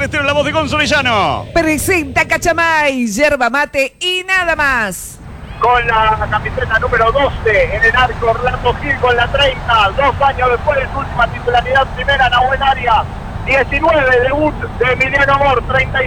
del Estero, la voz de Gonzalo Llano. Presenta Cachamay, yerba mate y nada más. Con la camiseta número 12 en el arco, Orlando Gil con la 30, 2 años después de su última titularidad primera, Nahuel Arias, 19, debut de Emiliano Amor,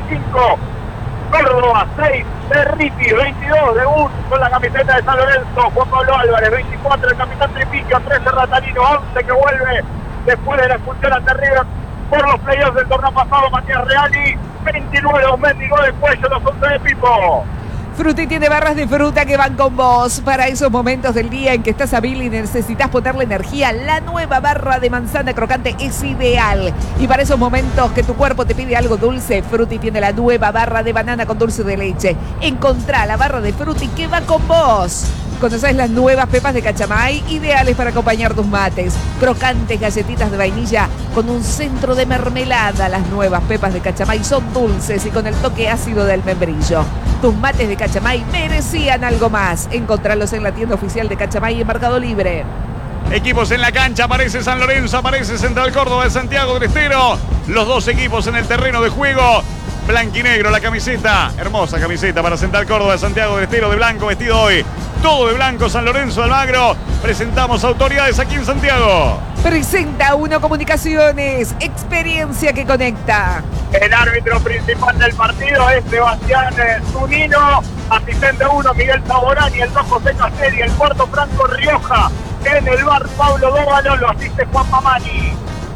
35, Córdoba, 6, Cerriti, 22, debut con la camiseta de San Lorenzo, Juan Pablo Álvarez, 24, el capitán Tripiquio, 13, Ratalino, 11 que vuelve después de la expulsión ante River por los playoffs del torneo pasado, Matías Reali, 29, Dos Mendigó de Cuello, los 11 de Pipo. Fruti tiene barras de fruta que van con vos. Para esos momentos del día en que estás hábil y necesitas ponerle energía, la nueva barra de manzana crocante es ideal. Y para esos momentos que tu cuerpo te pide algo dulce, Fruti tiene la nueva barra de banana con dulce de leche. Encontrá la barra de Fruti que va con vos. ¿Conocés las nuevas pepas de Cachamay? Ideales para acompañar tus mates. Crocantes galletitas de vainilla con un centro de mermelada. Las nuevas pepas de Cachamay son dulces y con el toque ácido del membrillo. Tus mates de Cachamay merecían algo más. Encontralos en la tienda oficial de Cachamay en Mercado Libre. Equipos en la cancha, aparece San Lorenzo, aparece Central Córdoba de Santiago del Estero. Los dos equipos en el terreno de juego. Blanquinegro, la camiseta, hermosa camiseta para Central Córdoba de Santiago del Estero, de blanco vestido hoy. Todo de blanco, San Lorenzo de Almagro. Presentamos autoridades aquí en Santiago. Presenta Uno Comunicaciones, experiencia que conecta. El árbitro principal del partido es Sebastián Zunino, asistente 1 Miguel Taborani, el 2 José Castelli, el cuarto Franco Rioja, en el bar Pablo Dóvalo, lo asiste Juan Mamani.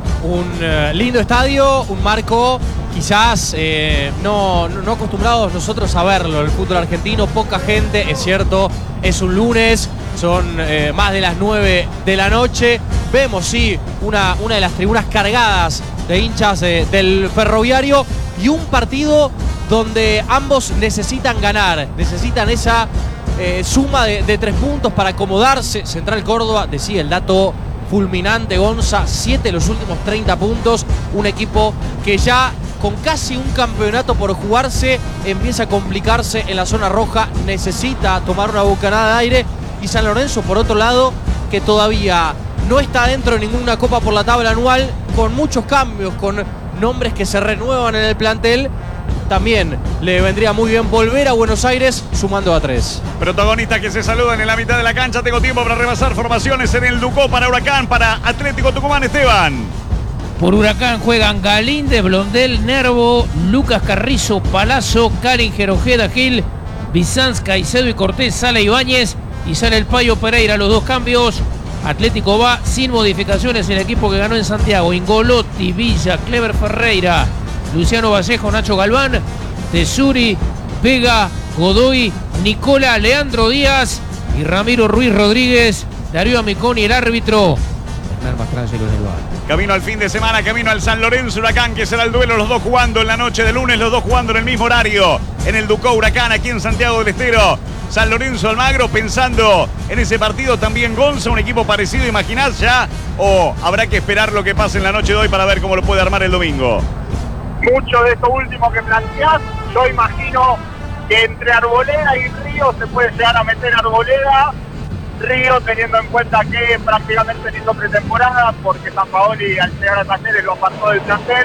Un lindo estadio, un marco quizás no acostumbrados nosotros a verlo, el fútbol argentino, poca gente, es cierto, es un lunes, son más de las 9 de la noche, vemos sí una de las tribunas cargadas de hinchas del Ferroviario y un partido donde ambos necesitan ganar, necesitan esa suma de 3 puntos para acomodarse. Central Córdoba, decía el dato fulminante, Gonza, 7 de los últimos 30 puntos, un equipo que ya con casi un campeonato por jugarse empieza a complicarse en la zona roja, necesita tomar una bocanada de aire. Y San Lorenzo, por otro lado, que todavía no está dentro de ninguna copa por la tabla anual, con muchos cambios, con nombres que se renuevan en el plantel. También le vendría muy bien volver a Buenos Aires sumando a 3. Protagonistas que se saludan en la mitad de la cancha. Tengo tiempo para repasar formaciones en el Ducó para Huracán, para Atlético Tucumán, Esteban. Por Huracán juegan Galíndez, Blondel, Nervo, Lucas Carrizo, Palazzo, Caringer, Ojeda, Gil, Bizanz, Caicedo y Cortés. Sale Ibáñez y sale el Payo Pereira. Los dos cambios. Atlético va sin modificaciones, el equipo que ganó en Santiago. Ingolotti, Villa, Clever Ferreira, Luciano Vallejo, Nacho Galván, Tesuri, Vega, Godoy, Nicola, Leandro Díaz y Ramiro Ruiz Rodríguez. Darío Amiconi, el árbitro. Hernán Mastrangelo en el bar. Camino al fin de semana, camino al San Lorenzo Huracán, que será el duelo, los dos jugando en la noche de lunes, los dos jugando en el mismo horario, en el Ducó Huracán, aquí en Santiago del Estero. San Lorenzo Almagro, pensando en ese partido también, Gonza, un equipo parecido, ¿imaginás ya? ¿O habrá que esperar lo que pase en la noche de hoy para ver cómo lo puede armar el domingo? Mucho de esto último que planteás, yo imagino que entre Arboleda y Río se puede llegar a meter Arboleda. Río, teniendo en cuenta que prácticamente hizo pretemporada, porque Sampaoli al llegar a Talleres lo apartó del plantel,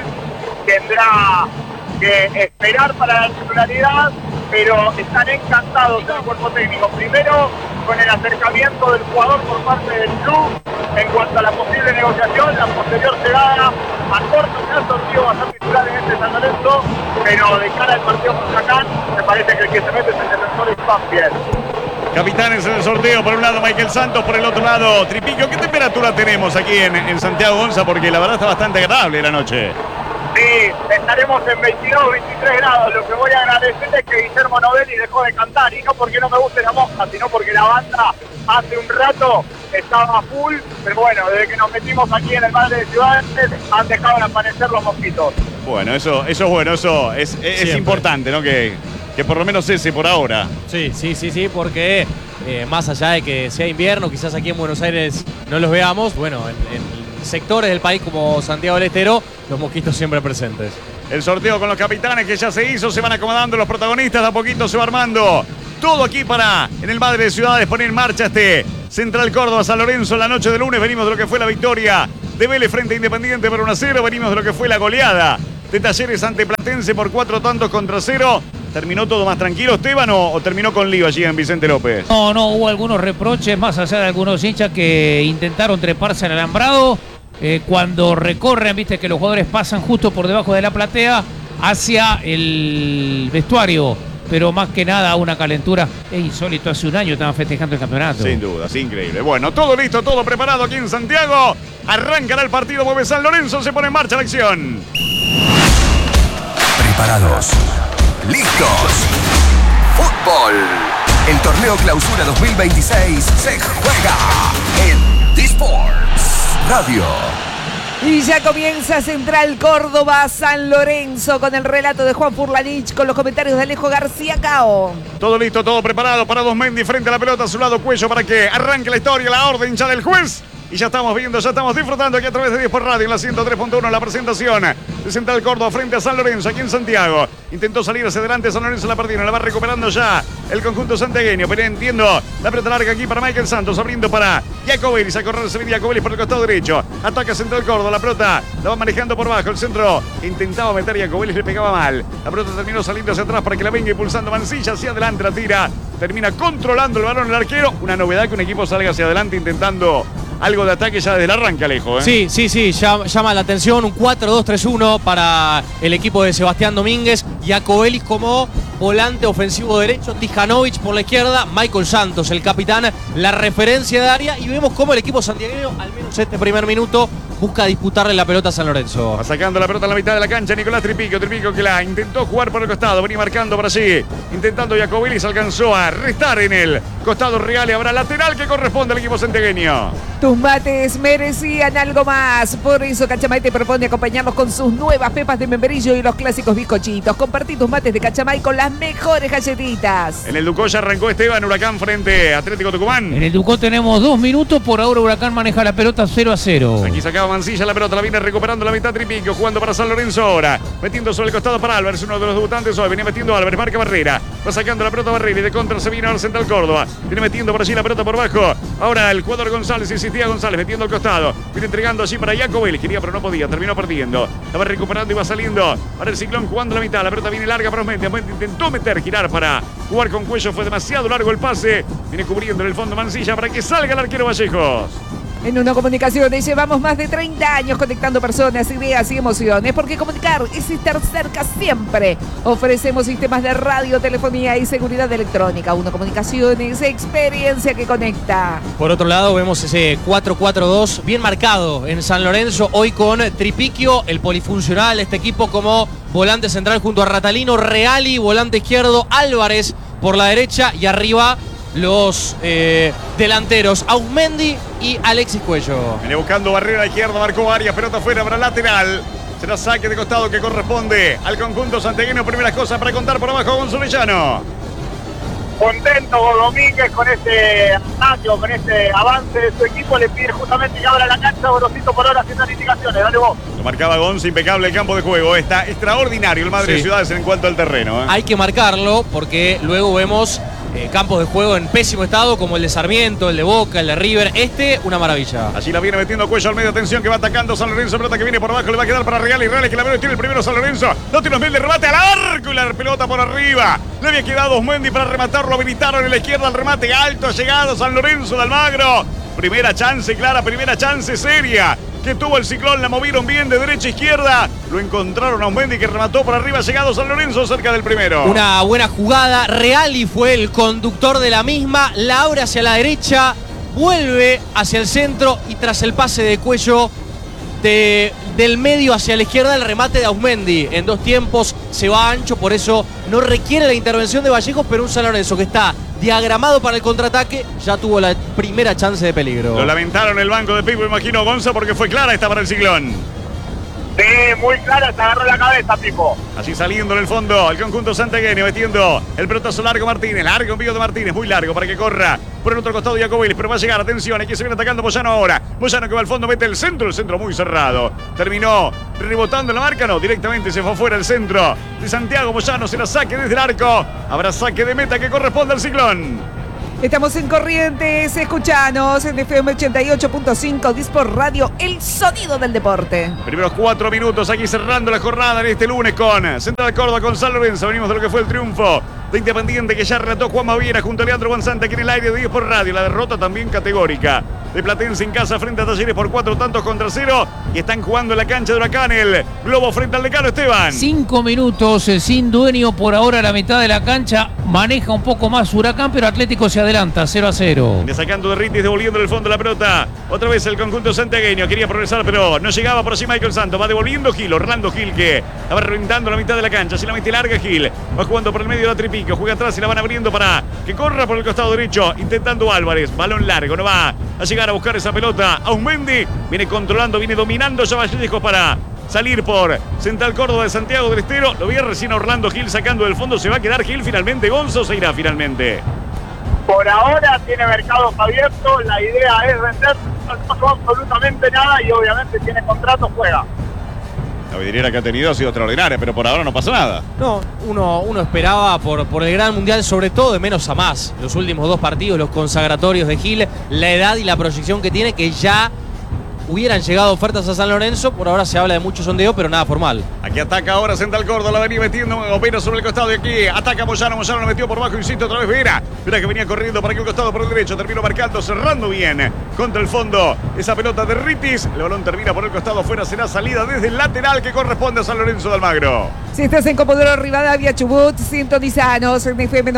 tendrá que esperar para la titularidad, pero están encantados del cuerpo técnico. Primero, con el acercamiento del jugador por parte del club en cuanto a la posible negociación, la posterior llegada a corto plazo. Río va a ser titular en este San Lorenzo, pero de cara al partido con Huracán, me parece que el que se mete es el defensor de Banfield. Capitanes en el sorteo, por un lado Michael Santos, por el otro lado Tripiquio. ¿Qué temperatura tenemos aquí en Santiago, Gonza? Porque la verdad está bastante agradable la noche. Sí, estaremos en 22, 23 grados. Lo que voy a agradecer es que Guillermo Novelli dejó de cantar, y no porque no me guste la mosca, sino porque la banda hace un rato estaba full, pero bueno, desde que nos metimos aquí en el Madre de Ciudades han dejado de aparecer los mosquitos. Bueno, eso es bueno, eso es importante, ¿no? Que por lo menos cese por ahora. Sí, porque más allá de que sea invierno, quizás aquí en Buenos Aires no los veamos, bueno, en sectores del país como Santiago del Estero, los mosquitos siempre presentes. El sorteo con los capitanes que ya se hizo, se van acomodando los protagonistas, de a poquito se va armando todo aquí para, en el Madre de Ciudades, poner en marcha este Central Córdoba San Lorenzo la noche de lunes. Venimos de lo que fue la victoria de Vélez frente a Independiente por 1-0, venimos de lo que fue la goleada de Talleres ante Platense por 4-0. ¿Terminó todo más tranquilo, Esteban, o terminó con lío allí en Vicente López? No, hubo algunos reproches, más allá de algunos hinchas que intentaron treparse al alambrado. Cuando recorren, viste que los jugadores pasan justo por debajo de la platea hacia el vestuario. Pero más que nada una calentura. Es insólito, hace un año estaban festejando el campeonato. Sin duda, es increíble. Bueno, todo listo, todo preparado aquí en Santiago. Arrancará el partido, mueve San Lorenzo, se pone en marcha la acción. Preparados. ¡Listos! ¡Fútbol! El torneo Clausura 2026 se juega en D-Sports Radio. Y ya comienza Central Córdoba, San Lorenzo, con el relato de Juan Furlanich, con los comentarios de Alejo García Cao. Todo listo, todo preparado para Dosmendi frente a la pelota, a su lado Cuello para que arranque la historia, la orden ya del juez. Y ya estamos viendo, ya estamos disfrutando aquí a través de 10 por Radio en la 103.1 la presentación de Central Córdoba frente a San Lorenzo aquí en Santiago. Intentó salir hacia adelante, San Lorenzo la perdieron, la va recuperando ya el conjunto santiagueño. Pero entiendo, la pelota larga aquí para Michael Santos, abriendo para Jacobelis, a correr se viene Jacobelis por el costado derecho. Ataca Central Córdoba, la pelota la va manejando por bajo, el centro intentaba meter Jacobelis, le pegaba mal. La pelota terminó saliendo hacia atrás para que la venga impulsando Mancilla, hacia adelante la tira. Termina controlando el balón el arquero. Una novedad que un equipo salga hacia adelante intentando algo de ataque ya desde el arranque, Alejo. Sí, llama la atención un 4-2-3-1 para el equipo de Sebastián Domínguez. Jacobelis como volante ofensivo derecho, Tijanovic por la izquierda, Michael Santos, el capitán, la referencia de área. Y vemos cómo el equipo santiagueño, al menos este primer minuto, busca disputarle la pelota a San Lorenzo. Va sacando la pelota en la mitad de la cancha Nicolás Tripico que la intentó jugar por el costado, venía marcando por allí, intentando Jacobelis, alcanzó a restar en el costado real y habrá lateral que corresponde al equipo santiagueño. Tus mates merecían algo más, por eso Cachamay te propone acompañarlos con sus nuevas pepas de membrillo y los clásicos bizcochitos. Compartí tus mates de Cachamay con las mejores galletitas. En el Ducó ya arrancó Esteban, Huracán frente a Atlético Tucumán. En el Ducó tenemos 2 minutos, por ahora Huracán maneja la pelota 0-0. Aquí sacaba Mancilla la pelota, la viene recuperando la mitad Tripico, jugando para San Lorenzo ahora, metiendo sobre el costado para Álvarez, uno de los debutantes hoy, venía metiendo Álvarez, marca Barrera, va sacando la pelota Barrera y de contra se vino al Central Córdoba, viene metiendo por allí la pelota por bajo, ahora el jugador González, insistía González, metiendo al costado, viene entregando allí para Jacobelis, quería pero no podía, terminó perdiendo, la va recuperando y va saliendo para el Ciclón, jugando la mitad, la pelota viene larga para Osmendi, intentó meter, girar para jugar con Cuello, fue demasiado largo el pase, viene cubriendo en el fondo Mancilla para que salga el arquero Vallejos. En Uno Comunicaciones llevamos más de 30 años conectando personas, ideas y emociones, porque comunicar es estar cerca siempre. Ofrecemos sistemas de radio, telefonía y seguridad electrónica. Uno Comunicaciones, experiencia que conecta. Por otro lado, vemos ese 4-4-2 bien marcado en San Lorenzo, hoy con Tripiquio, el polifuncional, este equipo como volante central junto a Ratalino, Reali, volante izquierdo, Álvarez por la derecha y arriba los delanteros Ausmendi y Alexis Cuello. Viene buscando Barrera a la izquierda, marcó Arias, pelota afuera para lateral. Será saque de costado que corresponde al conjunto santiagueño. Primeras cosas para contar por abajo, Gonzolellano. Contento Domínguez con este ataque, con este avance de su equipo. Le pide justamente que abra la cancha, Gorosito por ahora haciendo indicaciones. Dale vos. Lo marcaba Gonza, impecable el campo de juego. Está extraordinario el Madre de Ciudades en cuanto al terreno. Hay que marcarlo porque luego vemos campos de juego en pésimo estado como el de Sarmiento, el de Boca, el de River. Una maravilla. Allí la viene metiendo Cuello al medio, atención que va atacando San Lorenzo, pelota que viene por abajo, le va a quedar para Real y Real que la mano tiene el primero San Lorenzo. No tiene bien de remate al arco y la pelota por arriba. Le había quedado Osmendi para rematarlo, habilitaron en la izquierda el remate alto, ha llegado San Lorenzo de Almagro. Primera chance clara, primera chance seria que tuvo el Ciclón, la movieron bien de derecha a izquierda, lo encontraron a Osmendi que remató por arriba, llegado San Lorenzo cerca del primero. Una buena jugada, Reali fue el conductor de la misma, la abre hacia la derecha, vuelve hacia el centro y tras el pase de Cuello del medio hacia la izquierda el remate de Ausmendi. En 2 tiempos se va ancho, por eso no requiere la intervención de Vallejos, pero un San Lorenzo que está diagramado para el contraataque ya tuvo la primera chance de peligro. Lo lamentaron el banco de Pipo, imagino, Gonza, porque fue clara esta para el Ciclón. Sí, muy clara, se agarró la cabeza, Pipo. Allí saliendo en el fondo el conjunto santiagueño, metiendo el pelotazo largo Martínez, largo envío de Martínez, muy largo para que corra por el otro costado Jacobelis, pero va a llegar, atención, aquí se viene atacando Moyano ahora. Moyano que va al fondo, mete el centro muy cerrado. Terminó rebotando la marca, no, directamente se fue afuera el centro de Santiago Moyano, será saque desde el arco. Habrá saque de meta que corresponde al Ciclón. Estamos en Corrientes, escuchanos en FM 88.5, Disport Radio, el sonido del deporte. Primeros 4 minutos aquí cerrando la jornada en este lunes con Central Córdoba, con San Lorenzo. Venimos de lo que fue el triunfo de Independiente que ya relató Juan Maviera junto a Leandro González aquí en el aire de Disport Radio. La derrota también categórica de Platense en casa frente a Talleres por 4-0 y están jugando en la cancha de Huracán el Globo frente al Decano, Esteban. 5 minutos sin dueño por ahora, la mitad de la cancha. Maneja un poco más Huracán, pero Atlético se adelanta 0-0. Le sacando de Ritis, devolviendo el fondo la pelota. Otra vez el conjunto santiagueño. Quería progresar, pero no llegaba por así Michael Santos. Va devolviendo Gil, Orlando Gil, que estaba reventando la mitad de la cancha. Se la mete larga Gil. Va jugando por el medio de la Tripico. Juega atrás y la van abriendo para que corra por el costado derecho. Intentando Álvarez. Balón largo. No va a llegar a buscar esa pelota. Aumendi viene controlando, viene dominando ya Vallejo para salir por Central Córdoba de Santiago del Estero. Lo veía recién a Orlando Gil sacando del fondo. ¿Se va a quedar Gil finalmente? ¿Gonzo se irá finalmente? Por ahora tiene mercados abiertos, la idea es vender, no pasó absolutamente nada y obviamente tiene contrato, juega. La vidriera que ha tenido ha sido extraordinaria, pero por ahora no pasa nada. No, uno esperaba por el Gran Mundial, sobre todo de menos a más. Los últimos 2 partidos, los consagratorios de Gil, la edad y la proyección que tiene, que ya hubieran llegado ofertas a San Lorenzo. Por ahora se habla de mucho sondeo, pero nada formal. Aquí ataca ahora Central Córdoba, la venía metiendo, opera sobre el costado de aquí, ataca Moyano lo metió por bajo, insiste otra vez Vera que venía corriendo para aquel costado por el derecho, terminó marcando, cerrando bien contra el fondo esa pelota de Ritis, el balón termina por el costado, fuera será salida desde el lateral que corresponde a San Lorenzo de Almagro. Si estás en Comodoro Rivadavia, Chubut, sintonizanos en FM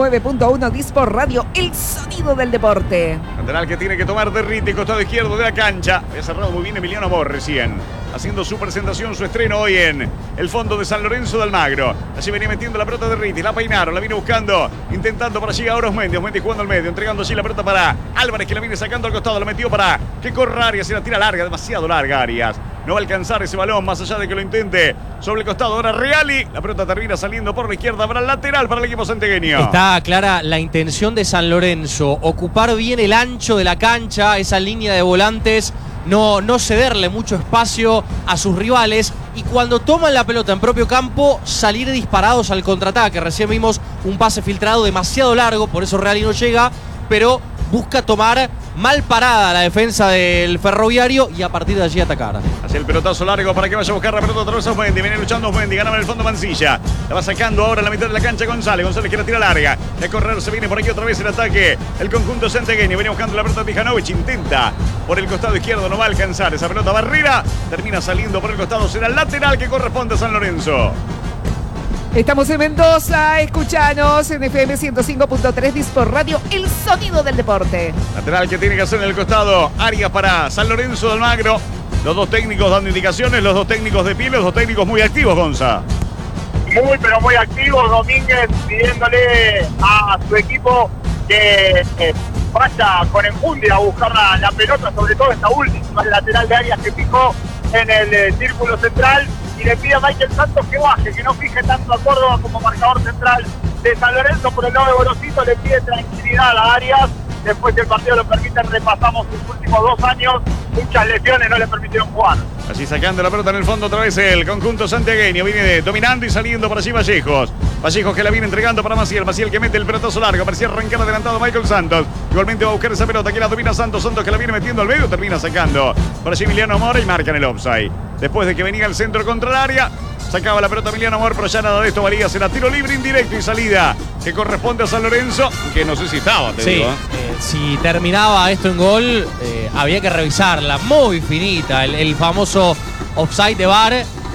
99.1, Disport Radio, el sonido del deporte. Lateral que tiene que tomar de Ritis, costado izquierdo de la cancha. Había cerrado muy bien Emiliano Amor recién, haciendo su presentación, su estreno hoy en el fondo de San Lorenzo de Almagro. Allí venía metiendo la pelota de Ritis, la peinaron, la vino buscando, intentando para allí ahora Osmendi jugando al medio, entregando allí la pelota para Álvarez, que la viene sacando al costado, la metió para que corra Arias, se la tira larga, demasiado larga Arias. No va a alcanzar ese balón, más allá de que lo intente sobre el costado. Ahora Reali, la pelota termina saliendo por la izquierda, para el lateral para el equipo santiagueño. Está clara la intención de San Lorenzo, ocupar bien el ancho de la cancha, esa línea de volantes, no cederle mucho espacio a sus rivales y cuando toman la pelota en propio campo, salir disparados al contraataque. Recién vimos un pase filtrado demasiado largo, por eso Reali no llega, pero busca tomar mal parada la defensa del Ferroviario y a partir de allí atacar. Hacia el pelotazo largo para que vaya a buscar la pelota otra vez Osmendi. Viene luchando Osmendi, ganaba en el fondo Mancilla. La va sacando ahora en la mitad de la cancha González. González que la tira larga. De correr se viene por aquí otra vez el ataque. El conjunto santiagueño viene buscando la pelota Tijanovic. Intenta por el costado izquierdo, no va a alcanzar esa pelota. Barrera termina saliendo por el costado. Será el lateral que corresponde a San Lorenzo. Estamos en Mendoza, escuchanos en FM 105.3 Disport Radio, el sonido del deporte. Lateral que tiene que hacer en el costado Arias para San Lorenzo de Almagro. Los 2 técnicos dando indicaciones, los 2 técnicos de pie, los 2 técnicos muy activos, Gonza. Muy pero muy activos, Domínguez pidiéndole a su equipo que vaya con enjundia a buscar la pelota, sobre todo esta última, el lateral de Arias que picó en el círculo central. Y le pide a Michael Santos que baje, que no fije tanto a Córdoba como marcador central de San Lorenzo. Por el lado de Gorosito le pide tranquilidad a Arias. Después del partido lo permite, repasamos sus últimos 2 años. Muchas lesiones no le permitieron jugar. Allí sacando la pelota en el fondo otra vez el conjunto santiagueño. Viene dominando y saliendo por allí Vallejos. Vallejos que la viene entregando para Maciel. Maciel que mete el pelotazo largo. Parecía arrancar adelantado Michael Santos. Igualmente va a buscar esa pelota que la domina Santos. Santos que la viene metiendo al medio. Termina sacando por allí Emiliano Mora y marcan el offside. Después de que venía el centro contra el área, sacaba la pelota Emiliano Amor, pero ya nada de esto valía. Será tiro libre indirecto y salida que corresponde a San Lorenzo, que no sé si estaba, te digo. Si terminaba esto en gol, había que revisarla. Muy finita, el famoso offside de VAR.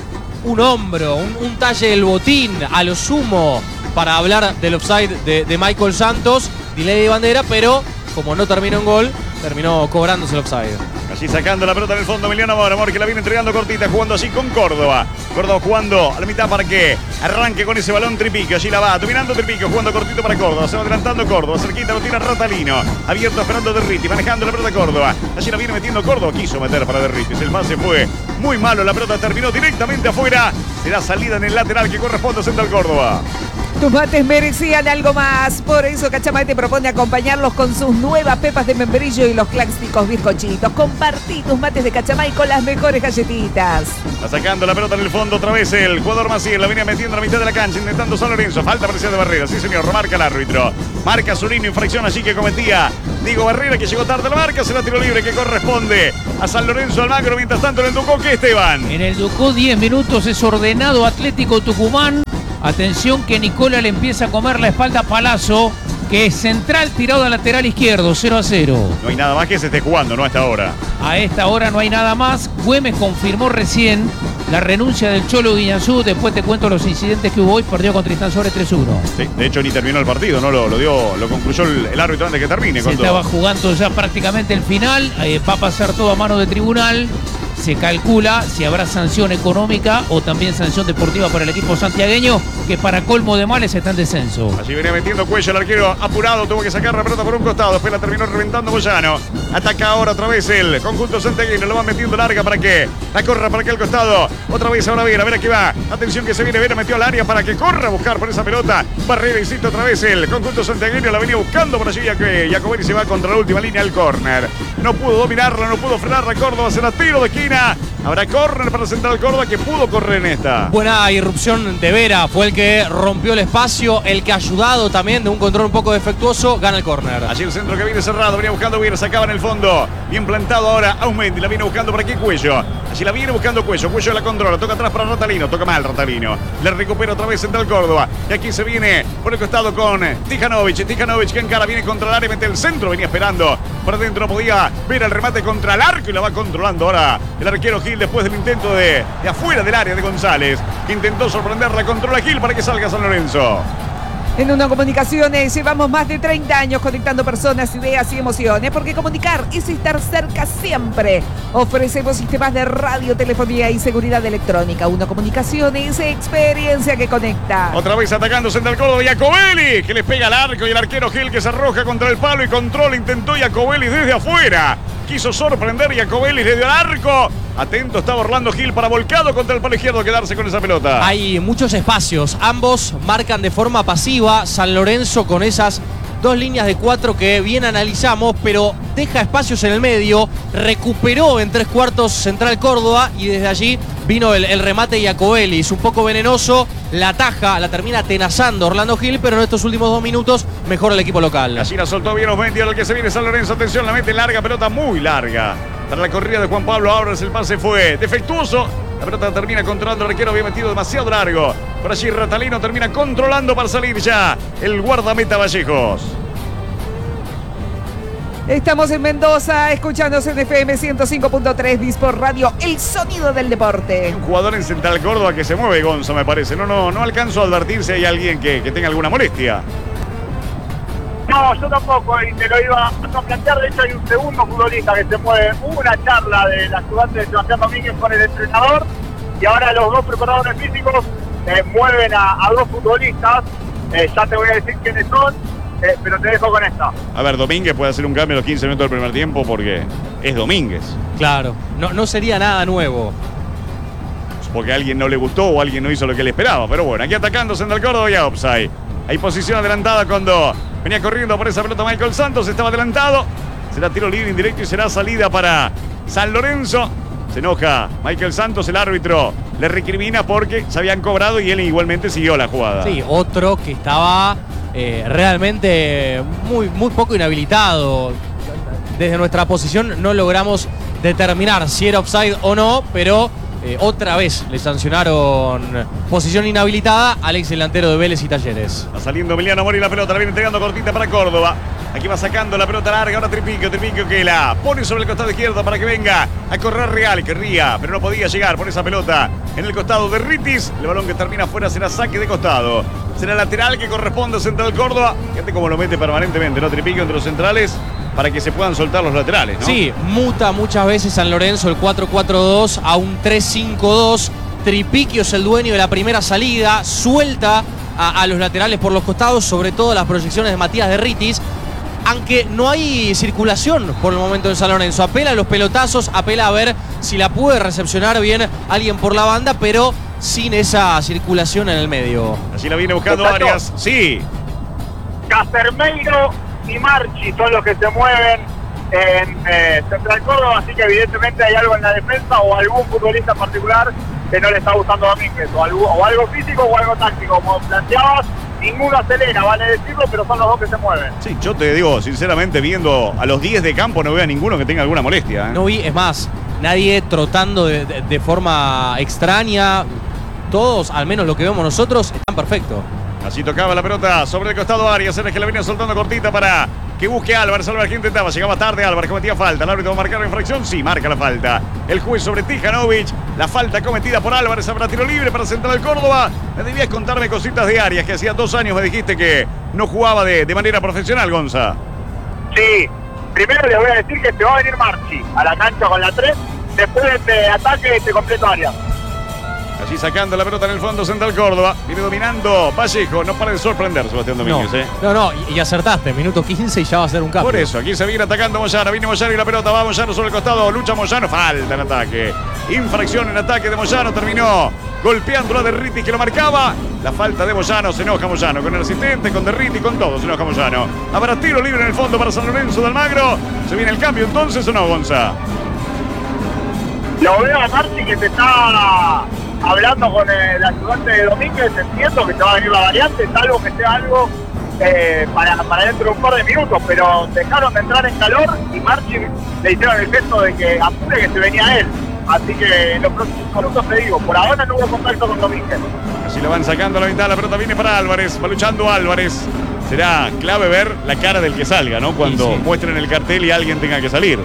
Un hombro, un talle del botín, a lo sumo, para hablar del offside de Michael Santos. Delay de bandera, pero como no terminó en gol, terminó cobrándose el offside. Allí sacando la pelota en el fondo Emiliano Amor. Amor que la viene entregando cortita, jugando así con Córdoba. Córdoba jugando a la mitad para que arranque con ese balón Tripico. Allí la va dominando Tripico, jugando cortito para Córdoba. Se va adelantando Córdoba, cerquita lo tira Ratalino. Abierto esperando Derriti, manejando la pelota Córdoba. Allí la viene metiendo Córdoba, quiso meter para Derriti. El pase fue muy malo, la pelota terminó directamente afuera. Será salida en el lateral que corresponde a Central Córdoba. Tus mates merecían algo más. Por eso Cachamay te propone acompañarlos con sus nuevas pepas de membrillo y los clásicos bizcochitos. Compartí tus mates de Cachamay con las mejores galletitas. Va sacando la pelota en el fondo otra vez el jugador Maciel. La venía metiendo a la mitad de la cancha intentando San Lorenzo. Falta presión de Barrera. Sí, señor. Remarca el árbitro. Marca Zurino. Infracción allí que cometía Diego Barrera, que llegó tarde a la marca. Será tiro libre que corresponde a San Lorenzo Almagro. Mientras tanto en el Ducó, ¿qué, Esteban? En el Ducó 10 minutos es ordenado Atlético Tucumán. Atención que Nicola le empieza a comer la espalda a Palazzo, que es central tirado al lateral izquierdo, 0-0. No hay nada más que se esté jugando, ¿no? A esta hora. A esta hora no hay nada más. Güemes confirmó recién la renuncia del Cholo Guiñazú. Después te cuento los incidentes que hubo hoy. Perdió con Tristán Suárez 3-1. Sí, de hecho ni terminó el partido, ¿no? Lo concluyó el árbitro antes que termine. Se estaba jugando ya prácticamente el final. Va a pasar todo a mano de tribunal. Se calcula si habrá sanción económica o también sanción deportiva para el equipo santiagueño, que para colmo de males está en descenso. Allí venía metiendo Cuello el arquero apurado, tuvo que sacar la pelota por un costado, después la terminó reventando Moyano. Ataca ahora otra vez el conjunto santiagueño, lo va metiendo larga para que la corra para aquel al costado. Otra vez ahora Vera, Vera que va. Atención que se viene Vera, metió al área para que corra a buscar por esa pelota. Barrera, insisto, otra vez el conjunto santiagueño, la venía buscando por allí, ya que Jacobelli se va contra la última línea del córner. No pudo dominarla, no pudo frenarla Córdoba, será tiro de esquina. Habrá córner para Central Córdoba, que pudo correr en esta. Buena irrupción de Vera, fue el que rompió el espacio, el que ayudado también de un control un poco defectuoso, gana el córner. Allí el centro que viene cerrado, venía buscando Vera, sacaba en el fondo. Bien plantado ahora Aumendi, la viene buscando por aquí Cuello. Allí la viene buscando Cuello, Cuello la controla, toca atrás para Ratalino, toca mal Ratalino. Le recupera otra vez Central Córdoba. Y aquí se viene por el costado con Tijanovic. Tijanovic que encara, viene contra el área, mete el centro, venía esperando. Por adentro podía ver el remate contra el arco y la va controlando ahora el arquero Gil después del intento de afuera del área de González, que intentó sorprenderla, controla Gil para que salga San Lorenzo. En Uno Comunicaciones llevamos más de 30 años conectando personas, ideas y emociones, porque comunicar es estar cerca siempre. Ofrecemos sistemas de radio, telefonía y seguridad electrónica. Uno Comunicaciones, experiencia que conecta. Otra vez atacando Central Córdoba, Jacobelli, que le pega al arco y el arquero Gil que se arroja contra el palo y controla, intentó Jacobelli desde afuera. Quiso sorprender Jacobelli, le dio al arco. Atento estaba Orlando Gil para volcado contra el palo izquierdo, quedarse con esa pelota. Hay muchos espacios, ambos marcan de forma pasiva. San Lorenzo con esas dos líneas de 4 que bien analizamos, pero deja espacios en el medio, recuperó en 3/4 Central Córdoba y desde allí vino el remate de Jacobelli. Es un poco venenoso, la ataja, la termina atenazando Orlando Gil, pero en estos últimos 2 minutos mejora el equipo local. Allí la soltó bien Osmendi, ahora el que se viene San Lorenzo, atención, la mete larga, pelota muy larga. Para la corrida de Juan Pablo Ábrez, el pase fue defectuoso. La pelota termina controlando el arquero, había metido demasiado largo. Por allí Ratalino termina controlando para salir ya el guardameta Vallejos. Estamos en Mendoza, escuchándose en FM 105.3 Disport Radio, el sonido del deporte. Un jugador en Central Córdoba que se mueve, Gonzo, me parece. No alcanzo a advertir si hay alguien que tenga alguna molestia. No, yo tampoco, y te lo iba a plantear. De hecho, hay un segundo futbolista que se mueve. Hubo una charla del ayudante de Sebastián Domínguez con el entrenador, y ahora los dos preparadores físicos mueven a dos futbolistas. Ya te voy a decir quiénes son, pero te dejo con esta. A ver, Domínguez puede hacer un cambio a los 15 minutos del primer tiempo porque es Domínguez. Claro, no sería nada nuevo. Porque a alguien no le gustó o alguien no hizo lo que le esperaba. Pero bueno, aquí atacando Central Córdoba y a offside. Hay posición adelantada cuando venía corriendo por esa pelota Michael Santos. Estaba adelantado. Será tiro libre indirecto y será salida para San Lorenzo. Se enoja Michael Santos, el árbitro le recrimina porque se habían cobrado y él igualmente siguió la jugada. Sí, otro que estaba realmente muy poco inhabilitado. Desde nuestra posición no logramos determinar si era offside o no, pero otra vez le sancionaron posición inhabilitada al ex delantero de Vélez y Talleres. Va saliendo Emiliano Mori, la pelota la viene entregando cortita para Córdoba. Aquí va sacando la pelota larga, ahora Tripiquio que la pone sobre el costado izquierdo para que venga a correr Real, querría, pero no podía llegar por esa pelota en el costado de Ritis. El balón que termina afuera será saque de costado. Será lateral que corresponde a Central Córdoba. Fíjate cómo lo mete permanentemente, ¿no? Tripiquio entre los centrales para que se puedan soltar los laterales, ¿no? Sí, muta muchas veces San Lorenzo el 4-4-2 a un 3-5-2. Tripiquio es el dueño de la primera salida, suelta a los laterales por los costados, sobre todo las proyecciones de Matías de Ritis. Aunque no hay circulación por el momento en San Lorenzo. Apela a los pelotazos, apela a ver si la puede recepcionar bien alguien por la banda, pero sin esa circulación en el medio. Así la viene buscando Exacto. Arias. Sí. Casermeiro y Marchi son los que se mueven en Central Córdoba, así que evidentemente hay algo en la defensa o algún futbolista en particular que no le está gustando a Domínguez, o algo físico o algo táctico, como planteabas. Ninguno acelera, vale decirlo, pero son los dos que se mueven. Sí, yo te digo, sinceramente, viendo a los 10 de campo, no veo a ninguno que tenga alguna molestia. No vi, es más, nadie trotando de forma extraña. Todos, al menos lo que vemos nosotros, están perfectos. Así tocaba la pelota sobre el costado Arias, el que la venía soltando cortita para que busque a Álvarez. Álvarez que intentaba, llegaba tarde Álvarez, cometía falta. El árbitro va a marcar la infracción, sí, marca la falta. El juez sobre Tijanovic, la falta cometida por Álvarez, habrá tiro libre para Central Córdoba. Me debías contarme cositas de Arias, que hacía 2 años me dijiste que no jugaba de manera profesional, Gonza. Sí, primero les voy a decir que se va a venir Marchi a la cancha con la 3, después de este ataque se completo Arias. Allí sacando la pelota en el fondo Central Córdoba. Viene dominando Vallejo. No para de sorprender Sebastián Domínguez. No, y acertaste. Minuto 15 y ya va a ser un cambio. Por eso, aquí se viene atacando Moyano. Viene Moyano y la pelota va Moyano sobre el costado. Lucha Moyano. Falta en ataque. Infracción en ataque de Moyano. Terminó golpeando a Derriti que lo marcaba. La falta de Moyano. Se enoja Moyano con el asistente, con Derriti, con todo. Se enoja Moyano. Habrá tiro libre en el fondo para San Lorenzo de Almagro. ¿Se viene el cambio entonces o no, Gonza? Lo veo a Marchi que se está hablando con el ayudante de Domínguez. Entiendo que se va a venir la variante, salvo que sea algo para dentro de un par de minutos, pero dejaron de entrar en calor y Marchi le hicieron el gesto de que apure que se venía él. Así que en los próximos minutos te digo, por ahora no hubo contacto con Domínguez. Así lo van sacando a la mitad, la pelota viene para Álvarez, va luchando Álvarez. Será clave ver la cara del que salga, ¿no? Cuando Sí. muestren el cartel y alguien tenga que salir.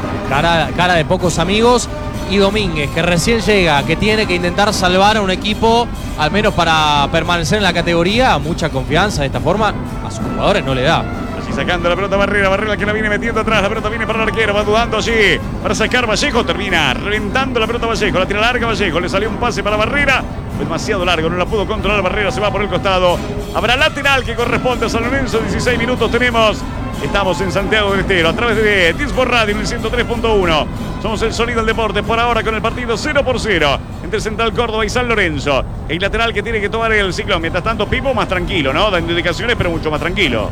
Cara de pocos amigos. Y Domínguez, que recién llega, que tiene que intentar salvar a un equipo, al menos para permanecer en la categoría. Mucha confianza de esta forma a sus jugadores no le da. Así sacando la pelota Barrera que la viene metiendo atrás, la pelota viene para el arquero, va dudando allí para sacar Vallejo, termina reventando la pelota Vallejo, la tira larga Vallejo, le salió un pase para Barrera, fue demasiado largo, no la pudo controlar Barrera, se va por el costado. Habrá lateral que corresponde a San Lorenzo, 16 minutos tenemos. Estamos en Santiago del Estero a través de Disport Radio en el 103.1. Somos el sonido del deporte por ahora con el partido 0-0 entre Central Córdoba y San Lorenzo. El lateral que tiene que tomar el Ciclón. Mientras tanto, Pipo más tranquilo, ¿no? Dando indicaciones, pero mucho más tranquilo.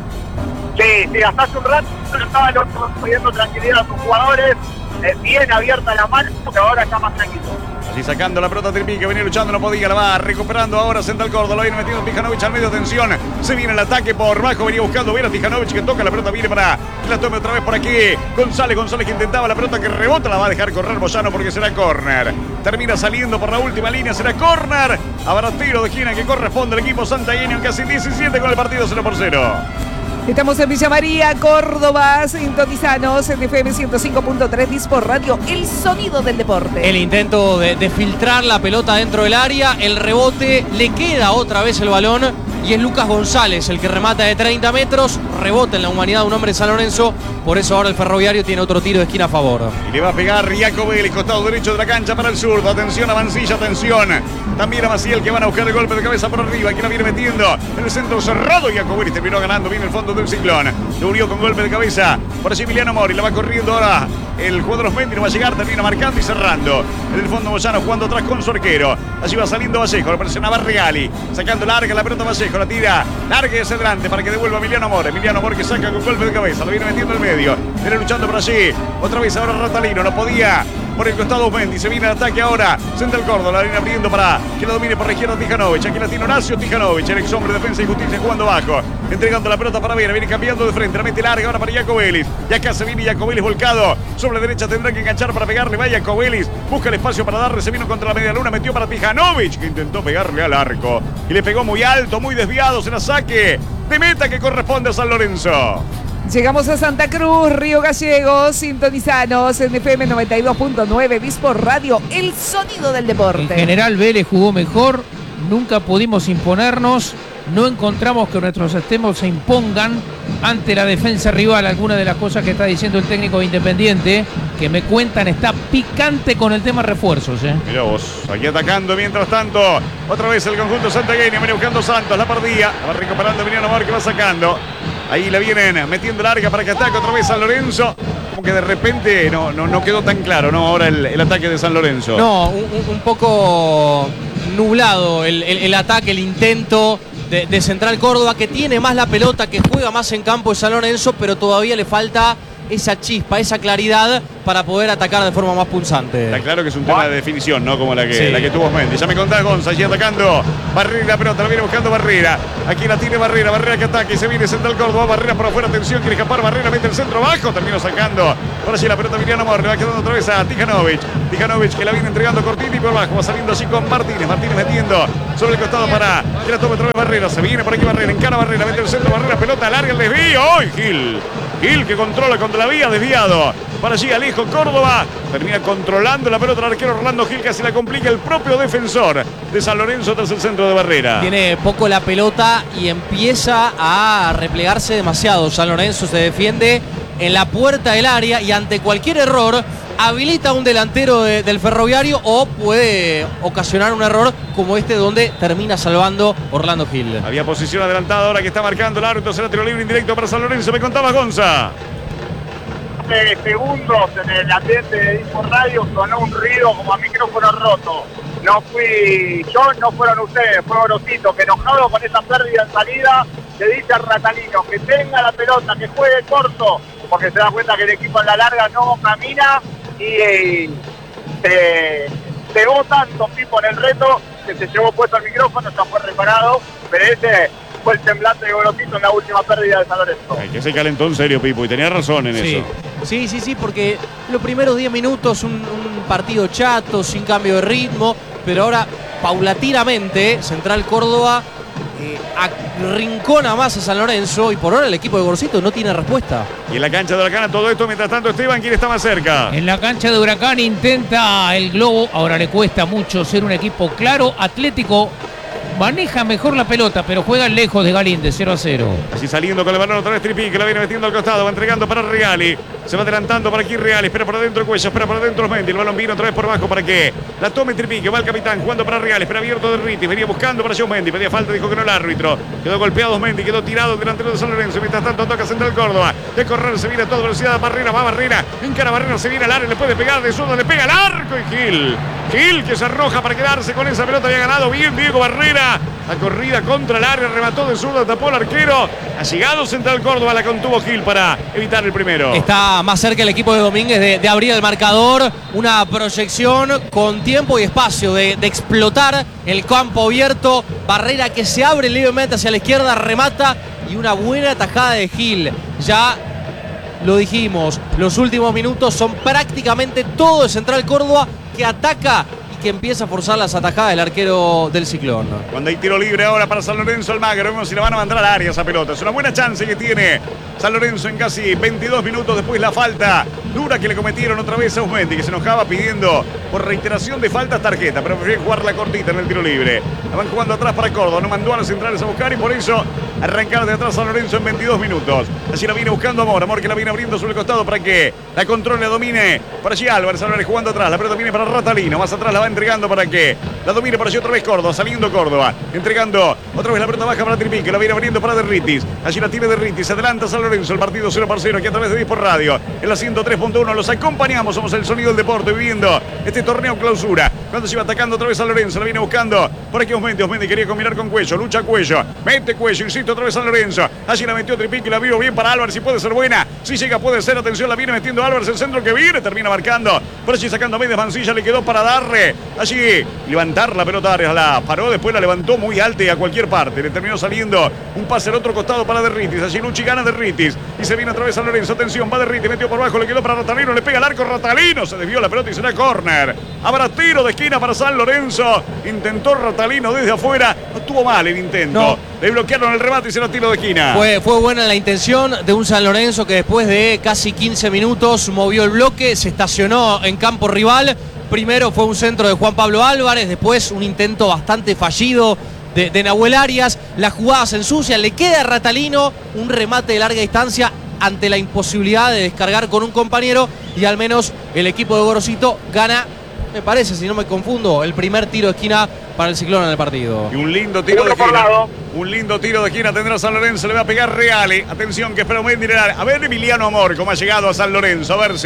Sí, hasta hace un rato estaban pidiendo tranquilidad a sus jugadores, bien abierta la mano, pero ahora está más tranquilo. Así sacando la pelota Tripi que venía luchando, no podía, la va recuperando ahora Central Córdoba, lo viene metiendo Tijanovic al medio, tensión, se viene el ataque por bajo, venía buscando bien a Tijanovic que toca la pelota, viene para que la tome otra vez por aquí, González que intentaba la pelota que rebota, la va a dejar correr Moyano porque será córner, termina saliendo por la última línea, será córner, habrá tiro de esquina que corresponde al equipo santiagueño en casi 17 con el partido 0-0. Estamos en Villa María, Córdoba, sintonizanos en FM 105.3 Disport Radio, el sonido del deporte. El intento de filtrar la pelota dentro del área, el rebote, le queda otra vez el balón y es Lucas González el que remata de 30 metros, rebota en la humanidad de un hombre de San Lorenzo, por eso ahora el Ferroviario tiene otro tiro de esquina a favor. Y le va a pegar Jacobelli, costado derecho de la cancha para el zurdo. Atención a Mancilla, atención. También a Maciel que van a buscar el golpe de cabeza por arriba. Aquí la viene metiendo en el centro cerrado. Jacobelli terminó ganando bien el fondo del Ciclón. Lo unió con golpe de cabeza. Por allí Emiliano Mori. La va corriendo ahora el jugador Osmendi. No va a llegar, termina marcando y cerrando. En el fondo Moyano jugando atrás con su arquero. Allí va saliendo Vallejo. Lo presionaba Regali. Sacando larga la pelota Vallejo. La tira larga y hacia adelante para que devuelva Emiliano Mori. Emiliano Mori que saca con golpe de cabeza. Lo viene metiendo al medio. Viene luchando por allí. Otra vez ahora Ratalino. No podía por el costado Osmendi. Se viene el ataque ahora. Central Córdoba. La viene abriendo para que la domine por la izquierda Tijanovic. Aquí la tiene Horacio Tijanovic. El ex hombre de Defensa y Justicia jugando bajo. Entregando la pelota para Vera. Viene cambiando de frente. La mete larga ahora para Jacobelli. Y acá se viene Jacobelli volcado. Sobre la derecha tendrá que enganchar para pegarle. Va Jacobelli. Busca el espacio para darle. Se vino contra la media luna. Metió para Tijanovic que intentó pegarle al arco. Y le pegó muy alto, muy desviado. Será saque de meta que corresponde a San Lorenzo. Llegamos a Santa Cruz, Río Gallegos, sintonizanos en FM 92.9 Disport Radio, el sonido del En deporte. general Vélez jugó mejor, nunca pudimos imponernos, no encontramos que nuestros extremos se impongan ante la defensa rival. Algunas de las cosas que está diciendo el técnico de Independiente, que me cuentan, está picante con el tema refuerzos. Mirá vos, aquí atacando mientras tanto. Otra vez el conjunto santiagueño, viene buscando Santos, la perdía. La va recuperando Emiliano Mori que va sacando. Ahí la vienen metiendo larga para que ataque otra vez San Lorenzo. Como que de repente no quedó tan claro, ¿no? Ahora el ataque de San Lorenzo. No, un poco nublado el ataque, el intento de Central Córdoba, que tiene más la pelota, que juega más en campo de San Lorenzo, pero todavía le falta esa chispa, esa claridad para poder atacar de forma más punzante. Está claro que es un tema de definición, ¿no? Como la que tuvo Mendy. Ya me contás, Gonza, allí atacando. Barrera la pelota, la viene buscando Barrera. Aquí la tiene Barrera, Barrera que ataque, se viene Central Córdoba, Barrera por afuera, atención, quiere escapar, Barrera mete el centro bajo, terminó sacando. Ahora sí la pelota Emiliano Amor, le va quedando otra vez a Tijanovic. Tijanovic que la viene entregando Cortini por abajo, va saliendo así con Martínez. Martínez metiendo sobre el costado para que la tome otra vez Barrera. Se viene por aquí Barrera, encara Barrera, mete el centro, Barrera, pelota larga, el desvío. ¡Ay, Gil! Gil que controla contra la vía, desviado. Para allí Alejo Córdoba. Termina controlando la pelota el arquero Orlando Gil, que se la complica el propio defensor de San Lorenzo tras el centro de Barrera. Tiene poco la pelota y empieza a replegarse demasiado. San Lorenzo se defiende en la puerta del área y ante cualquier error habilita a un delantero del Ferroviario o puede ocasionar un error como este donde termina salvando Orlando Gil. Había posición adelantada ahora que está marcando el árbitro. Será tiro libre indirecto para San Lorenzo. Me contaba Gonza. Segundos en el ambiente de Dispo Radio sonó un ruido como a micrófono roto. No fui yo, no fueron ustedes, fue Gorosito, que enojado con esa pérdida en salida le dice al Ratalino que tenga la pelota, que juegue corto, porque se da cuenta que el equipo en la larga no camina y pegó tanto Pipo en el reto que se llevó puesto el micrófono, ya fue reparado, pero ese fue el semblante de Gorosito en la última pérdida de San Lorenzo. Ay, que se calentó en serio Pipo y tenía razón en eso. Sí, porque los primeros 10 minutos un partido chato, sin cambio de ritmo, pero ahora paulatinamente Central Córdoba arrincona más a San Lorenzo y por ahora el equipo de Gorosito no tiene respuesta. Y en la cancha de Huracán todo esto, mientras tanto Esteban, ¿quién está más cerca? En la cancha de Huracán intenta el Globo, ahora le cuesta mucho ser un equipo claro, atlético. Maneja mejor la pelota, pero juega lejos de Galíndez, 0-0. Así saliendo con el balón otra vez Tripí, que la viene metiendo al costado, va entregando para Regali. Se va adelantando para aquí Regali, espera por adentro Cuello, espera por adentro Mendy. El balón vino otra vez por abajo para que la tome Tripí, que va el capitán, jugando para Regali, espera abierto de Riti, venía buscando para Joe Mendy, pedía falta, dijo que no el árbitro. Quedó golpeado Mendy, quedó tirado delantero de San Lorenzo. Mientras tanto toca Central Córdoba. De correr se viene a toda velocidad Barrera, va Barrera, encara Barrera, se viene al área, le puede pegar de zurda, le pega al arco y Gil que se arroja para quedarse con esa pelota, había ganado bien Diego Barrera. La corrida contra el área, remató de zurda, tapó el arquero. Ha llegado Central Córdoba, la contuvo Gil para evitar el primero. Está más cerca el equipo de Domínguez de abrir el marcador. Una proyección con tiempo y espacio de explotar el campo abierto. Barrera que se abre libremente hacia la izquierda, remata y una buena tajada de Gil. Ya lo dijimos, los últimos minutos son prácticamente todo de Central Córdoba que ataca que empieza a forzar las atajadas del arquero del Ciclón. Cuando hay tiro libre ahora para San Lorenzo Almagro, vemos si la van a mandar al área esa pelota. Es una buena chance que tiene San Lorenzo en casi 22 minutos después la falta dura que le cometieron otra vez a Usmendi, que se enojaba pidiendo por reiteración de faltas tarjeta, pero prefiere jugar la cortita en el tiro libre. La van jugando atrás para Córdoba, no mandó a los centrales a buscar y por eso arrancar de atrás San Lorenzo en 22 minutos. Allí la viene buscando Amor que la viene abriendo sobre el costado para que la controle, la domine. Por allí Álvarez jugando atrás, la pelota viene para Ratalino, más atrás la va entregando para que la domine por allí otra vez Córdoba, saliendo Córdoba, entregando otra vez la pelota baja para Tripín, que la viene abriendo para Derritis. Allí la tiene Derritis, adelanta San Lorenzo, el partido 0-0 aquí a través de Dispor Radio. En la 103.1 los acompañamos, somos el sonido del deporte viviendo este torneo clausura. Cuando se iba atacando otra vez San Lorenzo, la viene buscando por aquí Osmendi quería combinar con Cuello, lucha Cuello, mete Cuello, insiste otra vez San Lorenzo. Allí la metió Tripín, que la vio bien para Álvarez, si puede ser buena, si llega puede ser, atención, la viene metiendo Álvarez, el centro que viene, termina marcando, por allí sacando a Méndez Mancilla, le quedó para darle, allí levantar la pelota Arias, la paró, después la levantó muy alta y a cualquier parte, le terminó saliendo un pase al otro costado para Derritis, allí Luchi gana Derritis y se viene otra vez San Lorenzo, atención, va Derritis, metió por abajo, le quedó para Ratalino, le pega al arco, Ratalino, se desvió la pelota y será córner. Habrá tiro de esquina para San Lorenzo, intentó Ratalino desde afuera, no estuvo mal el intento, no. Le bloquearon el remate y será tiro de esquina. Fue buena la intención de un San Lorenzo que después de casi 15 minutos movió el bloque, se estacionó en campo rival. Primero fue un centro de Juan Pablo Álvarez, después un intento bastante fallido de Nahuel Arias. La jugada se ensucia, le queda a Ratalino un remate de larga distancia ante la imposibilidad de descargar con un compañero y al menos el equipo de Gorosito gana, me parece, si no me confundo, el primer tiro de esquina para el Ciclón en el partido. Y un lindo tiro de esquina. Un lindo tiro de esquina tendrá San Lorenzo, le va a pegar Reale. Atención que espera Mendy. A ver Emiliano Amor, cómo ha llegado a San Lorenzo, a ver si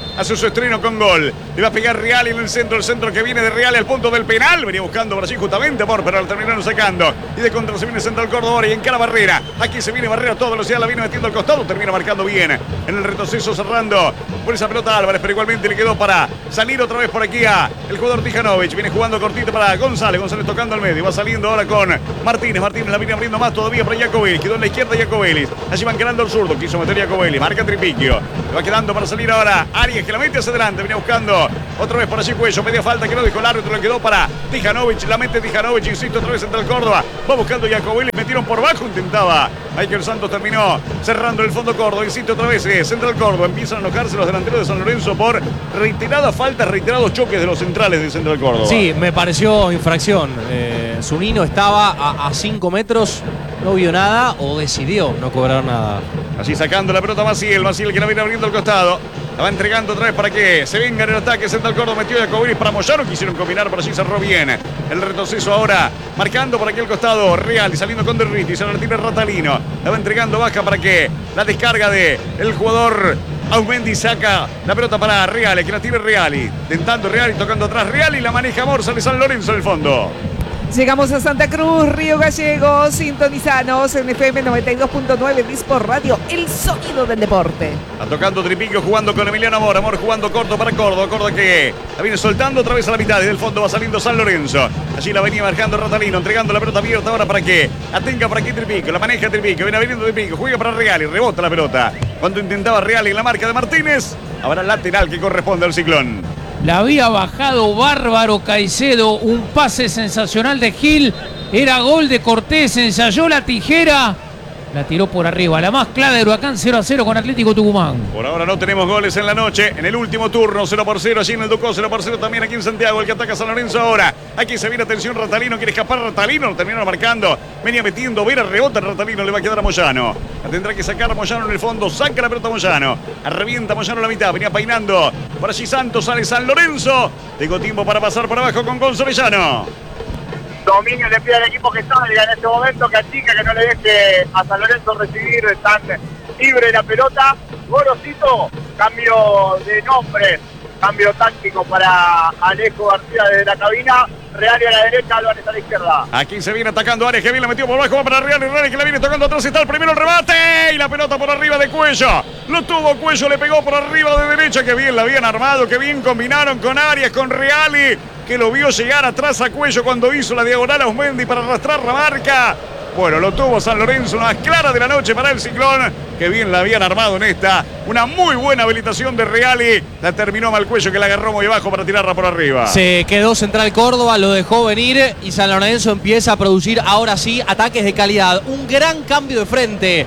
hace su estreno con gol. Le va a pegar Reali en el centro que viene de Reali al punto del penal. Venía buscando por allí justamente Amor, pero lo terminaron sacando. Y de contra se viene Central Córdoba y encara Barrera. Aquí se viene Barrera a toda velocidad, la viene metiendo al costado, termina marcando bien. En el retroceso cerrando por esa pelota Álvarez, pero igualmente le quedó para salir otra vez por aquí a el jugador Tijanovic. Viene jugando cortito para González tocando al medio. Va saliendo ahora con Martínez la viene abriendo más todavía para Jacobelis. Quedó en la izquierda Jacobelis. Allí van quedando el zurdo. Quiso meter Jacobelis. Marca Tripiquio. Le va quedando para salir ahora Arias, que la mete hacia adelante. Viene buscando otra vez por allí Cuello. Media falta que no dijo el árbitro. Le quedó para Tijanovic. La mete Tijanovic. Insisto, otra vez Central Córdoba. Va buscando Jacobelis. Metieron por bajo. Intentaba. Michael Santos terminó cerrando el fondo Córdoba. Insisto, otra vez Central Córdoba. Empiezan a enojarse los delanteros de San Lorenzo por reiteradas faltas, reiterados choques de los centrales de Central Córdoba. Sí, me pareció infracción. Zunino estaba a 5 metros, no vio nada o decidió no cobrar nada. Así sacando la pelota Maciel que la viene abriendo al costado. La va entregando otra vez para que se venga en el ataque. Central Córdoba metió a Jacobelis para Moyano. Quisieron combinar, pero allí cerró bien. El retroceso ahora marcando por aquí al costado Real y saliendo con Derriti. Se la tiene Ratalino. La va entregando baja para que la descarga de el jugador Aumendi saca la pelota para Reali, que la tiene Reali. Tentando Reali, tocando atrás Reali. La maneja Amor, sale San Lorenzo en el fondo. Llegamos a Santa Cruz, Río Gallegos, sintonizanos en FM 92.9 Disport Radio, el sonido del deporte. Está tocando Tripiquio jugando con Emiliano Amor, Amor jugando corto para Córdoba, Córdoba que la viene soltando otra vez a la mitad y del fondo va saliendo San Lorenzo. Allí la venía marcando Ratalino, entregando la pelota abierta ahora para que la tenga por aquí Tripiquio, la maneja Tripiquio, viene abriendo Tripiquio, juega para Reali, rebota la pelota. Cuando intentaba Reali en la marca de Martínez, ahora lateral que corresponde al Ciclón. La había bajado bárbaro Caicedo, un pase sensacional de Gil, era gol de Cortés, ensayó la tijera, la tiró por arriba, la más clara de Huracán 0-0 con Atlético Tucumán. Por ahora no tenemos goles en la noche, en el último turno 0-0 allí en el Ducó, 0-0 también aquí en Santiago, el que ataca San Lorenzo ahora. Aquí se viene atención Ratalino, quiere escapar Ratalino, lo terminaron marcando, venía metiendo, Vera rebota Ratalino, le va a quedar a Moyano. La tendrá que sacar Moyano en el fondo, saca la pelota Moyano, revienta Moyano a la mitad, venía peinando, por allí Santos, sale San Lorenzo, tengo tiempo para pasar por abajo con Gonzalellano. Dominio le pide al equipo que salga en este momento, que achica, que no le deje a San Lorenzo recibir tan libre la pelota. Gorosito, cambio de nombre, cambio táctico para Alejo García desde la cabina. Real a la derecha, Álvarez a la izquierda. Aquí se viene atacando Ares, que bien la metió por abajo, va para Real, y Real que la viene tocando atrás, está el primero el remate y la pelota por arriba de Cuello. Lo tuvo Cuello, le pegó por arriba de derecha, que bien la habían armado, que bien combinaron con Arias, con Reali, que lo vio llegar atrás a Cuello cuando hizo la diagonal a Aumendi para arrastrar la marca. Bueno, lo tuvo San Lorenzo, una clara de la noche para el Ciclón, que bien la habían armado en esta. Una muy buena habilitación de Reali. La terminó Malcuello, que la agarró muy abajo para tirarla por arriba. Se quedó Central Córdoba, lo dejó venir y San Lorenzo empieza a producir ahora sí ataques de calidad. Un gran cambio de frente.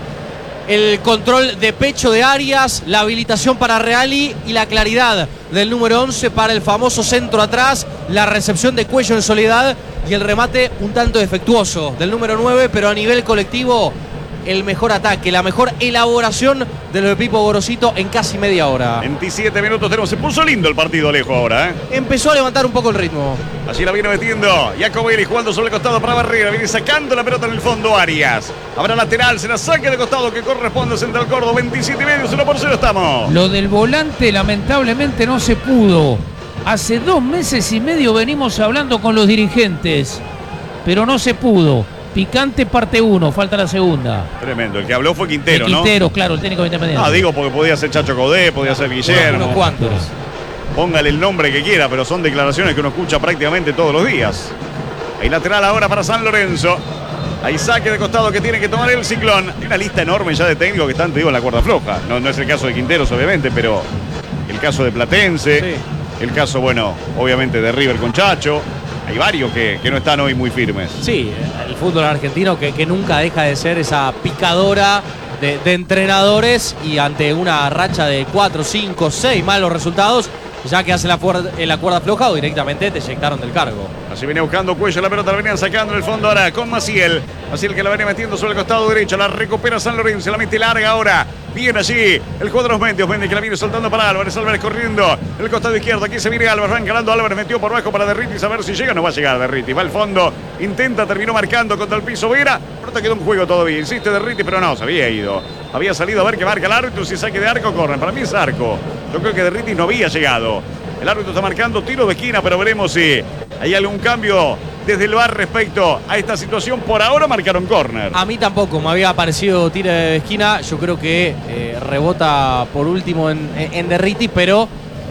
El control de pecho de Arias, la habilitación para Reali y la claridad del número 11 para el famoso centro atrás, la recepción de Cuello en soledad y el remate un tanto defectuoso del número 9, pero a nivel colectivo el mejor ataque, la mejor elaboración de los de Pipo Gorosito en casi media hora. 27 minutos tenemos, se puso lindo el partido Alejo ahora, ¿eh? Empezó a levantar un poco el ritmo. Allí la viene metiendo Jacobelis jugando sobre el costado para Barrera, viene sacando la pelota en el fondo Arias. Habrá lateral, se la saque de costado que corresponde a Central Córdoba, 27 y medio, 0-0 estamos. Lo del volante lamentablemente no se pudo. Hace 2 meses y medio venimos hablando con los dirigentes, pero no se pudo. Picante parte 1, falta la segunda. Tremendo, el que habló fue Quintero, ¿no? Quintero, claro, el técnico de Independiente. Ah, digo porque podía ser Chacho Codé, podía ser Guillermo. Unos cuantos. Póngale el nombre que quiera, pero son declaraciones que uno escucha prácticamente todos los días. Hay lateral ahora para San Lorenzo. Hay saque de costado que tiene que tomar el Ciclón. Hay una lista enorme ya de técnicos que están, te digo, en la cuerda floja. No es el caso de Quinteros, obviamente, pero el caso de Platense. Sí. El caso, bueno, obviamente de River con Chacho. Hay varios que no están hoy muy firmes. Sí, el fútbol argentino que nunca deja de ser esa picadora de entrenadores y ante una racha de 4, 5, 6 malos resultados, ya que hace la cuerda floja o directamente te eyectaron del cargo. Así venía buscando Cuello, la pelota la venían sacando en el fondo ahora con Maciel. Maciel que la venía metiendo sobre el costado derecho, la recupera San Lorenzo, la mete larga ahora. Bien allí el cuadro Mendes que la viene soltando para Álvarez. Álvarez corriendo el costado izquierdo. Aquí se viene Álvarez, va encarando Álvarez, metió por abajo para Derritis a ver si llega. No va a llegar Derritis, va al fondo, intenta, terminó marcando contra el piso Vera. Pronto quedó un juego todavía, insiste Derritis, pero no, se había ido. Había salido a ver que marca el árbitro, si saque de arco, corren. Para mí es arco. Yo creo que Derritis no había llegado. El árbitro está marcando tiro de esquina, pero veremos si hay algún cambio desde el VAR respecto a esta situación. Por ahora marcaron córner. A mí tampoco me había parecido tiro de esquina. Yo creo que rebota por último en Derritis, pero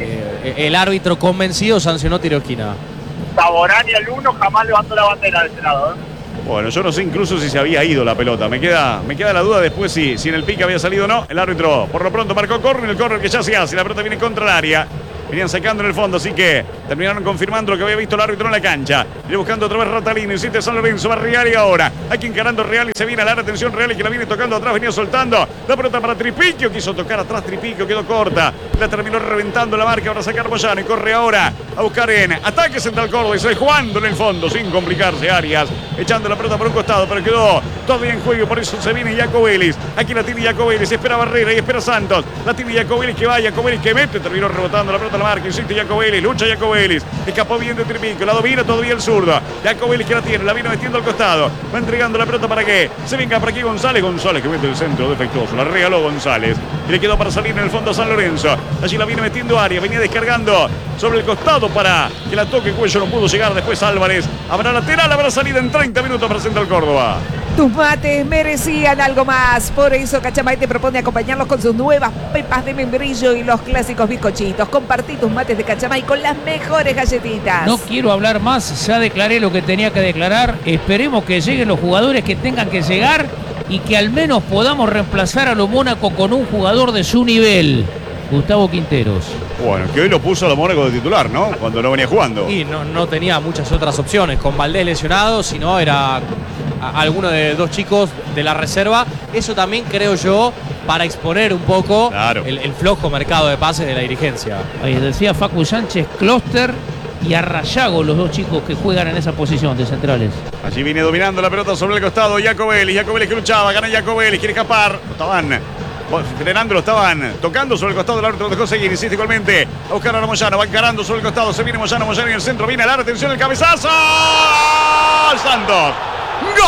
el árbitro convencido sancionó tiro de esquina. Taborani el 1 jamás levantó la bandera de ese lado. Bueno, yo no sé incluso si se había ido la pelota. Me queda la duda después si en el pique había salido o no. El árbitro por lo pronto marcó córner, el córner que ya se hace. La pelota viene contra el área. Venían sacando en el fondo, así que terminaron confirmando lo que había visto el árbitro en la cancha. Viene buscando otra vez Ratalino, insiste San Lorenzo, va Reali ahora. Aquí encarando Reali, se viene a la atención Reali que la viene tocando atrás, venía soltando. La pelota para Tripiquio, quiso tocar atrás Tripiquio, quedó corta. La terminó reventando la marca, ahora sacar Moyano y corre ahora a buscar en ataque Central Córdoba y se jugando en el fondo sin complicarse Arias. Echando la pelota por un costado, pero quedó todavía en juego, por eso se viene Jacobelis. Aquí la tiene Jacobelis, espera Barrera y espera Santos. La tiene Jacobelis que va, Jacobelis que mete, terminó rebotando la pelota a la marca, insiste Jacobelis, lucha Jacobelis, escapó bien de Tripiquio, la domina todavía el zurdo. Jacobelis que la tiene, la vino metiendo al costado, va entregando la pelota para que se venga por aquí González que mete el centro defectuoso, la regaló González y le quedó para salir en el fondo a San Lorenzo. Allí la viene metiendo Arias, venía descargando sobre el costado para que la toque Cuello, no pudo llegar después Álvarez. Habrá lateral, habrá salida en 30 minutos para Central Córdoba. Tus mates merecían algo más. Por eso Cachamay te propone acompañarlos con sus nuevas pepas de membrillo y los clásicos bizcochitos. Compartí tus mates de Cachamay con las mejores galletitas. No quiero hablar más, ya declaré lo que tenía que declarar. Esperemos que lleguen los jugadores que tengan que llegar y que al menos podamos reemplazar a lo Mónaco con un jugador de su nivel. Gustavo Quinteros. Bueno, que hoy lo puso a lo Mónaco de titular, ¿no? Cuando no venía jugando. Y no tenía muchas otras opciones. Con Valdés lesionado, si no era alguno de dos chicos de la reserva. Eso también creo yo para exponer un poco el flojo mercado de pases de la dirigencia. Ahí decía Facu Sánchez, Closter y Arrayago, los dos chicos que juegan en esa posición de centrales. Allí viene dominando la pelota sobre el costado Jacobelis que luchaba, gana Jacobelis, quiere escapar. Estaban frenando, lo estaban tocando sobre el costado, el árbitro lo dejó seguir, insiste igualmente a buscar a Moyano, va encarando sobre el costado, se viene Moyano en el centro, viene a la atención el cabezazo. Santos. ¡Gol!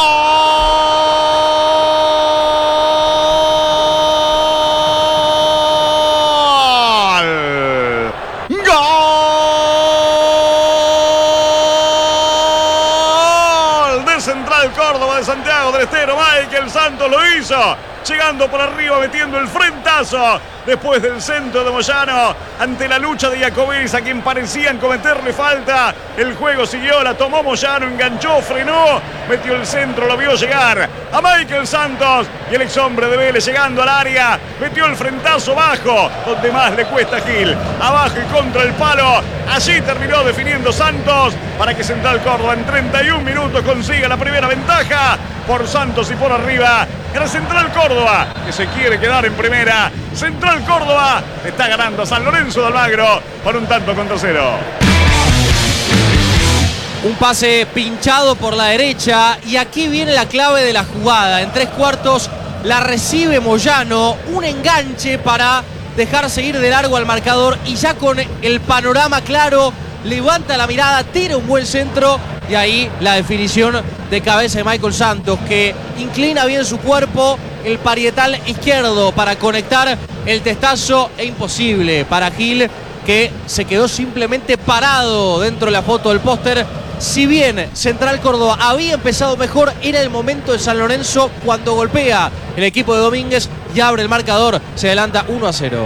¡Gol! De Central Córdoba de Santiago del Estero. Michael Santos lo hizo, llegando por arriba, metiendo el frentazo después del centro de Moyano ante la lucha de Jacobelis, a quien parecían cometerle falta. El juego siguió, la tomó Moyano, enganchó, frenó, metió el centro, lo vio llegar a Michael Santos y el ex hombre de Vélez llegando al área, metió el frentazo bajo, donde más le cuesta a Gil, abajo y contra el palo. Allí terminó definiendo Santos para que Central Córdoba en 31 minutos consiga la primera ventaja por Santos y por arriba. Era Central Córdoba que se quiere quedar en primera. Central Córdoba está ganando a San Lorenzo de Almagro por 1-0. Un pase pinchado por la derecha y aquí viene la clave de la jugada. En 3/4 la recibe Moyano, un enganche para dejar seguir de largo al marcador y ya con el panorama claro levanta la mirada, tira un buen centro y ahí la definición de cabeza de Michael Santos, que inclina bien su cuerpo, el parietal izquierdo para conectar el testazo, e imposible para Gil, que se quedó simplemente parado dentro de la foto del póster. Si bien Central Córdoba había empezado mejor, era el momento de San Lorenzo cuando golpea el equipo de Domínguez y abre el marcador, se adelanta 1-0.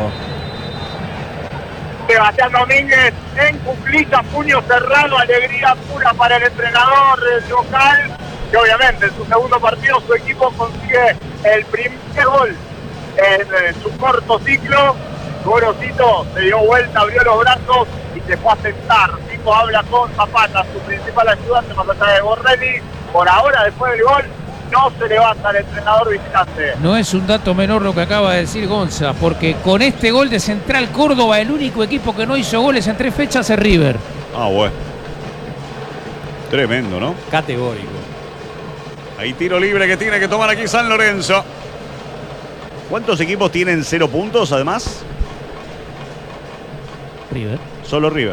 Sebastián Domínguez en cuclilla, puño cerrado, alegría pura para el entrenador local, que obviamente en su segundo partido su equipo consigue el primer gol en su corto ciclo. Gorosito se dio vuelta, abrió los brazos y se fue a sentar. Tipo habla con Zapata, su principal ayudante más allá de Borrelli. Por ahora, después del gol, no se levanta el entrenador visitante. No es un dato menor lo que acaba de decir Gonza, porque con este gol de Central Córdoba, el único equipo que no hizo goles en 3 fechas es River. Ah, bueno. Tremendo, ¿no? Categórico. Hay tiro libre que tiene que tomar aquí San Lorenzo. ¿Cuántos equipos tienen 0 puntos además? River. Solo River.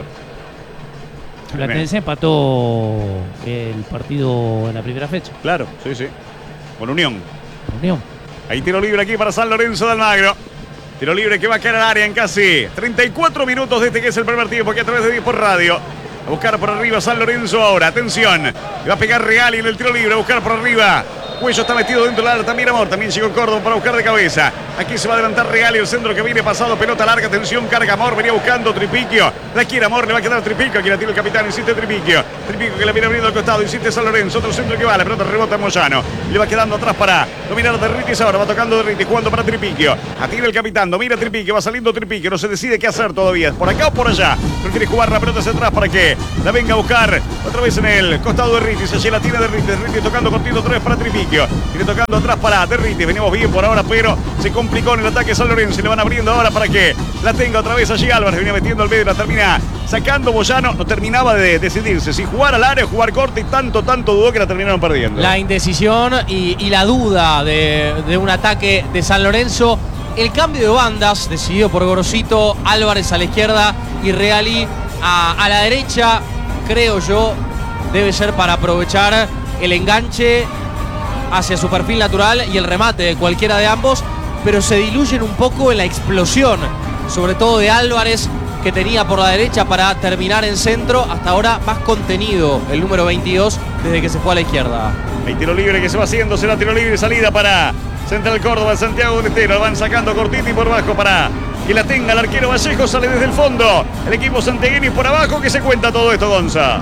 Platense empató el partido en la primera fecha. Claro, sí. Con Unión. Unión. Hay tiro libre aquí para San Lorenzo de Almagro. Tiro libre que va a caer al área en casi 34 minutos de este que es el primer tiempo aquí a través de Disport Radio. A buscar por arriba San Lorenzo ahora. Atención. Le va a pegar Reali en el tiro libre. A buscar por arriba. Cuello está metido dentro del área. También Amor. También llegó Córdoba para buscar de cabeza. Aquí se va a adelantar Reali. El centro que viene pasado. Pelota larga. Atención. Carga Amor. Venía buscando Tripiquio. La quiere Amor. Le va a quedar Tripiquio. Aquí la tiene el capitán. Insiste Tripiquio. Tripiquio que la viene abriendo al costado. Insiste San Lorenzo. Otro centro que va. La pelota rebota en Moyano. Le va quedando atrás para dominar Derritis. Ahora va tocando Derritis. Jugando para Tripiquio. Atira el capitán. Domina Tripiquio. Va saliendo Tripiquio. No se decide qué hacer todavía. ¿Por acá o por allá? Pero quiere jugar la pelota hacia atrás para que la venga a buscar otra vez en el costado de Derritis. Allí la tiene Derritis. Derritis tocando cortito otra vez para Tripiquio. Viene tocando atrás para Derritis. Venimos bien por ahora, pero se complicó en el ataque San Lorenzo. Y le van abriendo ahora para que la tenga otra vez allí Álvarez. Venía metiendo al medio y la termina sacando Moyano. No terminaba de decidirse si jugar al área o jugar corto y tanto dudó que la terminaron perdiendo. La indecisión y la duda de un ataque de San Lorenzo. El cambio de bandas decidido por Gorosito. Álvarez a la izquierda y Reali a la derecha. Creo yo debe ser para aprovechar el enganche hacia su perfil natural y el remate de cualquiera de ambos, pero se diluyen un poco en la explosión, sobre todo de Álvarez, que tenía por la derecha para terminar en centro. Hasta ahora más contenido el número 22 desde que se fue a la izquierda. Hay tiro libre que se va haciendo, será tiro libre y salida para Central Córdoba, Santiago del Estero. Van sacando cortito y por abajo para que la tenga el arquero Vallejo. Sale desde el fondo el equipo santiagueño y por abajo que se cuenta todo esto, Gonza.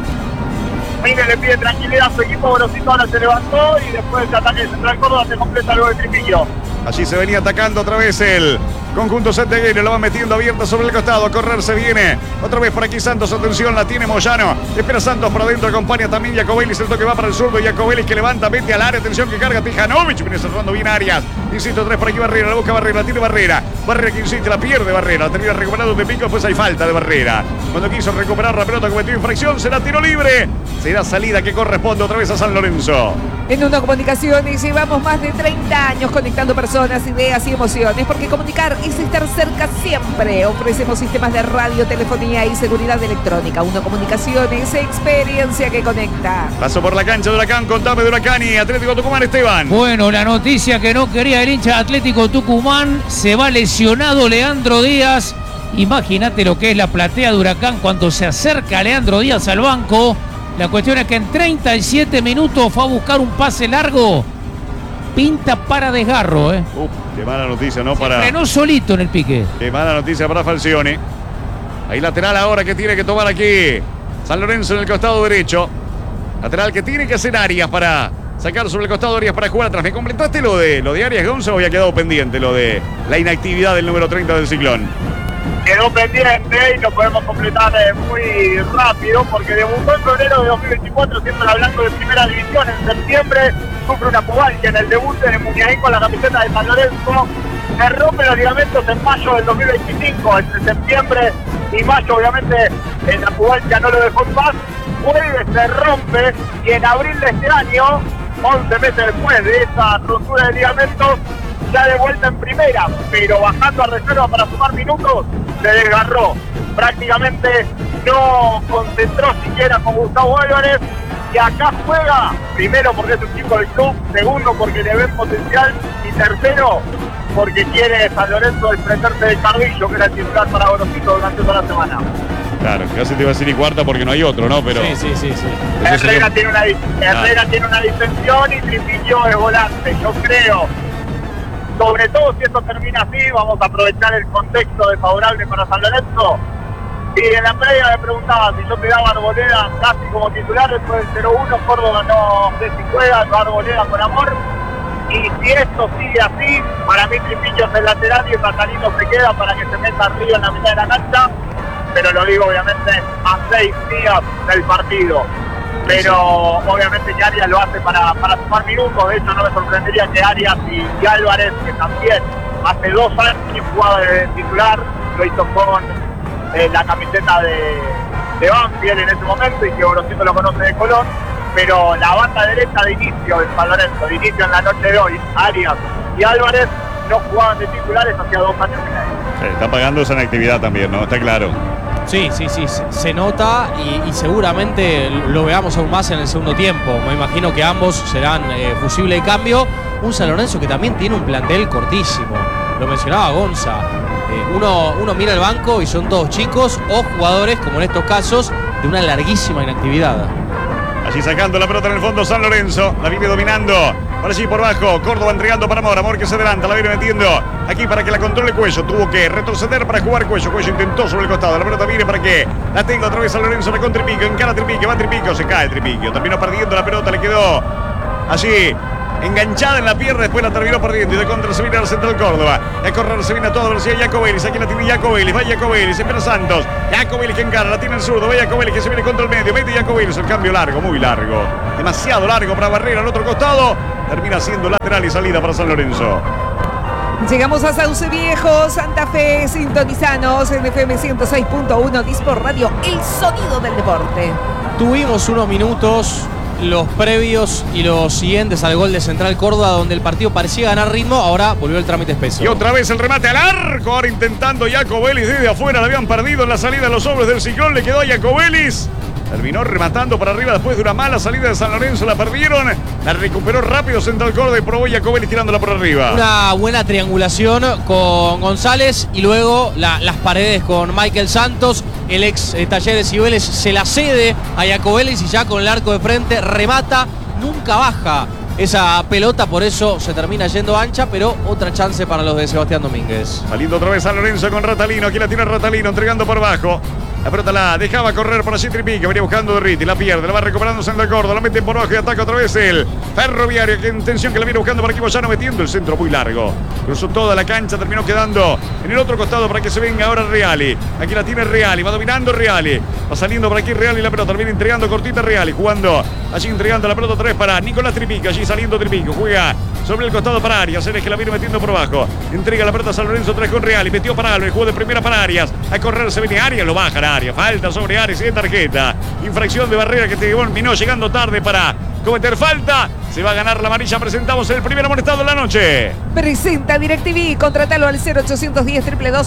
Mire, le pide tranquilidad a su equipo. Gorosito ahora se levantó y después del ataque de Central Córdoba se completa luego el Tripiquio. Allí se venía atacando otra vez el conjunto santiagueño. Lo va metiendo abierta sobre el costado. A correr se viene. Otra vez por aquí Santos. Atención, la tiene Moyano. Espera Santos por adentro. Acompaña también Jacobelis. El toque va para el zurdo. Jacobelis que levanta, mete al área. Atención que carga Tijanovic. Viene cerrando bien Arias. Insisto, 3 por aquí Barrera. La busca Barrera. La tiene Barrera. Barrera que insiste. La pierde Barrera. La termina recuperando de pico. Después hay falta de Barrera. Cuando quiso recuperar la pelota cometió infracción. Será tiro libre. Será salida que corresponde otra vez a San Lorenzo. En Uno Comunicaciones llevamos más de 30 años conectando personas, ideas y emociones, porque comunicar es estar cerca siempre. Ofrecemos sistemas de radio, telefonía y seguridad electrónica. Uno Comunicaciones, experiencia que conecta. Paso por la cancha de Huracán, contame de Huracán y Atlético Tucumán, Esteban. Bueno, la noticia que no quería el hincha de Atlético Tucumán, se va lesionado Leandro Díaz. Imagínate lo que es la platea de Huracán cuando se acerca Leandro Díaz al banco. La cuestión es que en 37 minutos fue a buscar un pase largo. Pinta para desgarro, Qué mala noticia, ¿no? Frenó solito en el pique. Qué mala noticia para Falcioni. Hay lateral ahora que tiene que tomar aquí San Lorenzo en el costado derecho. Lateral que tiene que hacer Arias para sacar sobre el costado de Arias para jugar atrás. ¿Me completaste lo de Arias Gonzalo o había quedado pendiente lo de la inactividad del número 30 del Ciclón? Quedó pendiente y lo podemos completar muy rápido porque debutó en febrero de 2024, siempre hablando de primera división. En septiembre sufre una pubalgia en el debut en Muñain con la camiseta de San Lorenzo. Se rompe los ligamentos en mayo del 2025, entre septiembre y mayo obviamente la pubalgia no lo dejó en paz. Vuelve, se rompe y en abril de este año, 11 meses después de esa rotura de ligamentos, ya de vuelta en primera, pero bajando a reserva para sumar minutos, se desgarró. Prácticamente no concentró siquiera con Gustavo Álvarez y acá juega, primero porque es un chico del club, segundo porque le ven potencial y tercero porque quiere San Lorenzo desprenderse de Carrillo, que era el titular para Gorosito durante toda la semana. Claro, casi te iba a decir y cuarta porque no hay otro, ¿no? Pero Sí. Herrera tiene una distensión y Tripiquio es volante, yo creo. Sobre todo si esto termina así, vamos a aprovechar el contexto desfavorable para San Lorenzo. Y en la previa me preguntaba si yo te daba Arboleda casi como titular después del 0-1, Córdoba no sé si juega, Arboleda con Amor. Y si esto sigue así, para mí Tripiquio es el lateral y el Catalino se queda para que se meta arriba en la mitad de la cancha. Pero lo digo obviamente a 6 días del partido. Pero obviamente que Arias lo hace para sumar minutos. De hecho no me sorprendería que Arias y Álvarez, que también hace 2 años jugaba de titular, lo hizo con la camiseta de Banfield en ese momento y que Gorosito lo conoce de Colón, pero la banda derecha de inicio de San Lorenzo, de inicio en la noche de hoy, Arias y Álvarez, no jugaban de titulares hacía 2 años y medio. Está pagando esa inactividad también, ¿no? Está claro. Sí, se nota y seguramente lo veamos aún más en el segundo tiempo. Me imagino que ambos serán fusible de cambio. Un San Lorenzo que también tiene un plantel cortísimo. Lo mencionaba Gonza. Uno mira el banco y son todos chicos o jugadores, como en estos casos, de una larguísima inactividad. Allí sacando la pelota en el fondo San Lorenzo. La viene dominando. Por allí por bajo. Córdoba entregando para Amor. Amor que se adelanta. La viene metiendo aquí para que la controle Cuello. Tuvo que retroceder para jugar Cuello. Cuello intentó sobre el costado. La pelota viene para que la tenga otra vez San Lorenzo. La con Tripico. Encara Tripico. Va Tripico. Se cae Tripico. Terminó perdiendo la pelota. Le quedó allí enganchada en la pierna, después la terminó perdiendo y de contra se viene al centro del Córdoba. A correr se viene a toda velocidad Jacobelis, aquí la tiene Jacobelis, va Jacobelis, espera Santos, Jacobelis que encara, la tiene el zurdo, va Jacobelis que se viene contra el medio, mete Jacobelis, el cambio largo, muy largo, demasiado largo para Barrera al otro costado, termina siendo lateral y salida para San Lorenzo. Llegamos a Sauce Viejo, Santa Fe, sintonizanos en FM 106.1 Disport Radio, el sonido del deporte. Tuvimos unos minutos, los previos y los siguientes al gol de Central Córdoba, donde el partido parecía ganar ritmo, ahora volvió el trámite espeso. Y otra vez el remate al arco, ahora intentando Jacobelis desde afuera, la habían perdido en la salida de los hombres del Ciclón, le quedó a Jacobelis. Terminó rematando para arriba después de una mala salida de San Lorenzo, la perdieron, la recuperó rápido Central Córdoba y probó Jacobelis tirándola por arriba. Una buena triangulación con González y luego las paredes con Michael Santos, el ex Talleres y Vélez se la cede a Jacobelis y ya con el arco de frente remata, nunca baja esa pelota, por eso se termina yendo ancha, pero otra chance para los de Sebastián Domínguez. Saliendo otra vez San Lorenzo con Ratalino, aquí la tiene Ratalino entregando por abajo. La pelota la dejaba correr por allí Tripico, venía buscando Derriti, la pierde, la va recuperando Central Córdoba, la mete por abajo y ataca otra vez el Ferroviario, que intención que la viene buscando por aquí Boyano, metiendo el centro muy largo. Cruzó toda la cancha, terminó quedando en el otro costado para que se venga ahora Reali. Aquí la tiene Reali, va dominando Reali, va saliendo por aquí Reali la pelota, la viene entregando cortita Reali, jugando allí entregando la pelota otra vez para Nicolás Tripico, allí saliendo Tripico, juega sobre el costado para Arias, es que la viene metiendo por abajo, entrega la pelota a San Lorenzo, trae con Reali, metió para Álvarez, jugó de primera para Arias, a correr se viene Arias, lo baja Arias, falta sobre Arias y de tarjeta, infracción de Barrera que terminó llegando tarde para cometer falta, se va a ganar la amarilla, presentamos el primer amonestado de la noche. Presenta DirecTV, contratalo al 0810 222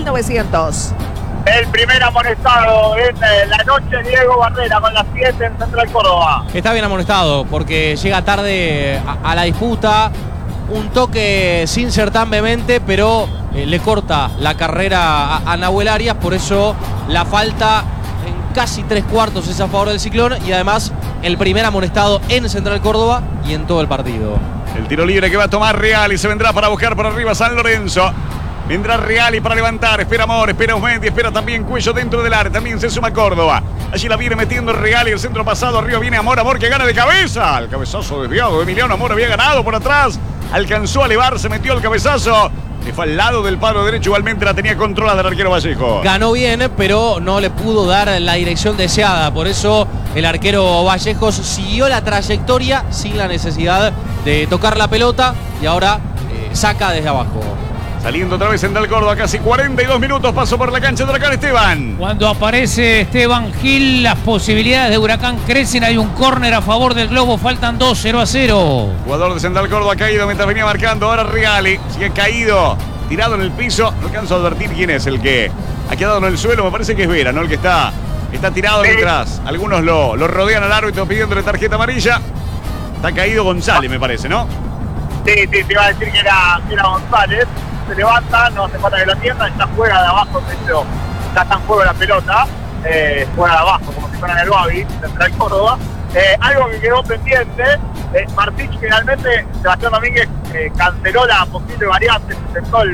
6900. El primer amonestado en la noche, Diego Barrera con las 7 en Central Córdoba. Está bien amonestado porque llega tarde a la disputa, un toque sin ser tan vehemente, pero le corta la carrera a Nahuel Arias, por eso la falta en casi 3/4 es a favor del Ciclón y además el primer amonestado en Central Córdoba y en todo el partido. El tiro libre que va a tomar Real y se vendrá para buscar por arriba San Lorenzo. Vendrá Reali para levantar, espera Amor, espera Usmendi, espera también Cuello dentro del área, también se suma Córdoba. Allí la viene metiendo Reali, el centro pasado, arriba viene Amor, Amor que gana de cabeza. El cabezazo desviado de Emiliano Amor, había ganado por atrás, alcanzó a elevarse, metió el cabezazo. Le fue al lado del palo derecho, igualmente la tenía controlada el arquero Vallejo. Ganó bien, pero no le pudo dar la dirección deseada, por eso el arquero Vallejos siguió la trayectoria sin la necesidad de tocar la pelota y ahora saca desde abajo. Saliendo otra vez Central Córdoba, casi 42 minutos, pasó por la cancha de Huracán Esteban. Cuando aparece Esteban Gil, las posibilidades de Huracán crecen. Hay un córner a favor del Globo, faltan 2, 0-0. Jugador de Central Córdoba ha caído mientras venía marcando. Ahora Reali sigue caído, tirado en el piso. No alcanzo a advertir quién es el que ha quedado en el suelo. Me parece que es Vera, ¿no? El que está tirado mientras algunos lo rodean al árbitro pidiéndole tarjeta amarilla. Está caído González, me parece, ¿no? Sí, te iba a decir que era González. Se levanta, no hace falta que lo atienda, ya juega de abajo, de hecho, ya está en juego la pelota, juega de abajo, como si fuera en el Babi, Central Córdoba. Algo que quedó pendiente, Martich finalmente, Sebastián Domínguez canceló la posible variante, intentó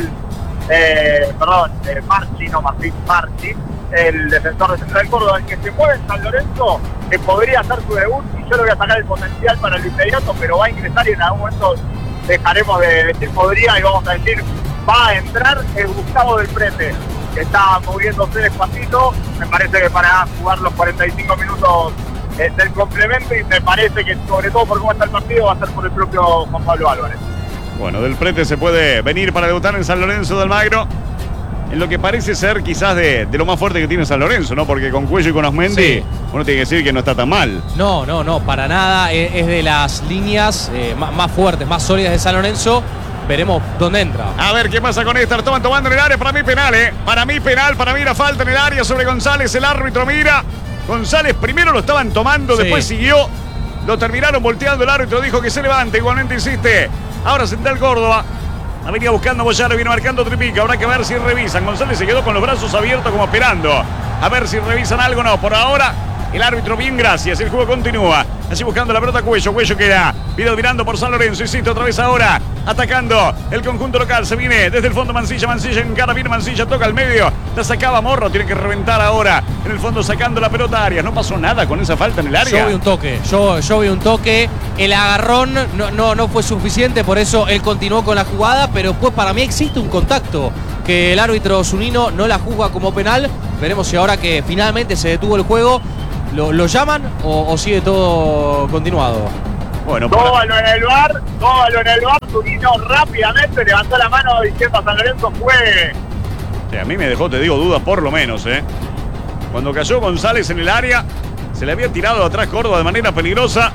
Marchi, el defensor de Central Córdoba, el que se mueve en San Lorenzo, que podría hacer su debut, y yo le voy a sacar el potencial para el inmediato, pero va a ingresar y en algún momento dejaremos de decir podría y vamos a decir va a entrar el Gustavo del Prete, que está moviéndose despacito, me parece que para jugar los 45 minutos del complemento y me parece que sobre todo por cómo está el partido va a ser por el propio Juan Pablo Álvarez. Bueno, del Prete se puede venir para debutar en San Lorenzo de Almagro. en lo que parece ser quizás de lo más fuerte que tiene San Lorenzo, ¿no? Porque con Cuello y con Osmendi, Sí. uno tiene que decir que no está tan mal. No, para nada. Es de las líneas más fuertes, más sólidas de San Lorenzo. Veremos dónde entra. A ver qué pasa con esta. Lo estaban tomando en el área. Para mí penal, ¿eh? Para mí penal. Para mí la falta en el área sobre González. El árbitro mira. González primero lo estaban tomando, Sí. después siguió. Lo terminaron volteando. El árbitro dijo que se levante. Igualmente insiste. Ahora Central Córdoba. La venía buscando Boyaro. Viene marcando Tripica. Habrá que ver si revisan. González se quedó con los brazos abiertos como esperando. A ver si revisan algo o no. Por ahora, el árbitro bien, gracias. El juego continúa. Así buscando la pelota Cuello. Cuello queda. Pido mirando por San Lorenzo. Insiste otra vez ahora. Atacando el conjunto local. Se viene desde el fondo Mancilla. Mancilla encara bien. Mancilla toca al medio. La sacaba Morro. Tiene que reventar ahora. En el fondo sacando la pelota a Arias. No pasó nada con esa falta en el área. Yo vi un toque. Yo vi un toque. El agarrón no fue suficiente. Por eso él continuó con la jugada. Pero pues para mí existe un contacto. Que el árbitro Zunino no la juzga como penal. Veremos si ahora que finalmente se detuvo el juego, ¿lo llaman o sigue todo continuado? Bueno, Todo balón en el bar. Zunino rápidamente levantó la mano diciendo a San Lorenzo fue. sí, a mí me dejó, te digo, dudas por lo menos, ¿eh? Cuando cayó González en el área, se le había tirado atrás Córdoba de manera peligrosa.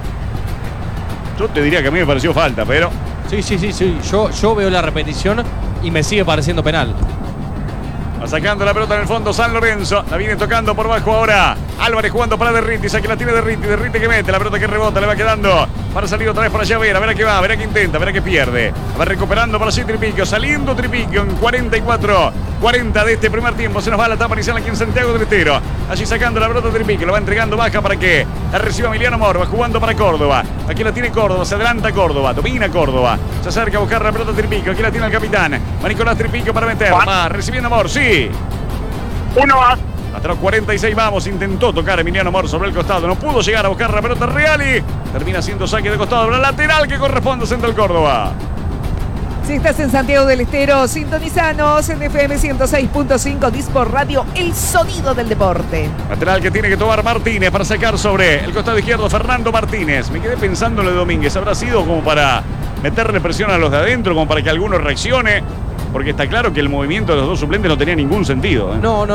Yo te diría que a mí me pareció falta, pero... Sí. Yo veo la repetición y me sigue pareciendo penal. Va sacando la pelota en el fondo San Lorenzo. La viene tocando por bajo ahora. Álvarez jugando para Derritis. Aquí la tiene Derritis. Derritis que mete. La pelota que rebota. Le va quedando para salir otra vez por allá. A ver a qué va. A ver a qué intenta. A ver a qué pierde. Va recuperando para sí Tripiquio. Saliendo Tripiquio en 44-40 de este primer tiempo. Se nos va la etapa inicial aquí en Santiago del Estero. Allí sacando la pelota Tripiquio. Lo va entregando baja para que la reciba Emiliano Moro. Va jugando para Córdoba. Aquí la tiene Córdoba. Se adelanta Córdoba. Domina Córdoba. Se acerca a buscar la pelota Tripiquio. Aquí la tiene el capitán. Va Nicolás Tripiquio para meter. Va recibiendo Moro. Sí. Uno más. Hasta los 46 vamos, intentó tocar Emiliano Mor sobre el costado, no pudo llegar a buscar la pelota Reali. Termina siendo saque de costado, la lateral que corresponde a Central Córdoba. Si estás en Santiago del Estero, sintonizanos en FM 106.5 Disport Radio, el sonido del deporte. Lateral que tiene que tomar Martínez para sacar sobre el costado izquierdo Fernando Martínez. Me quedé pensando en lo de Domínguez, habrá sido como para meterle presión a los de adentro, como para que alguno reaccione. Porque está claro que el movimiento de los dos suplentes no tenía ningún sentido, ¿eh? No.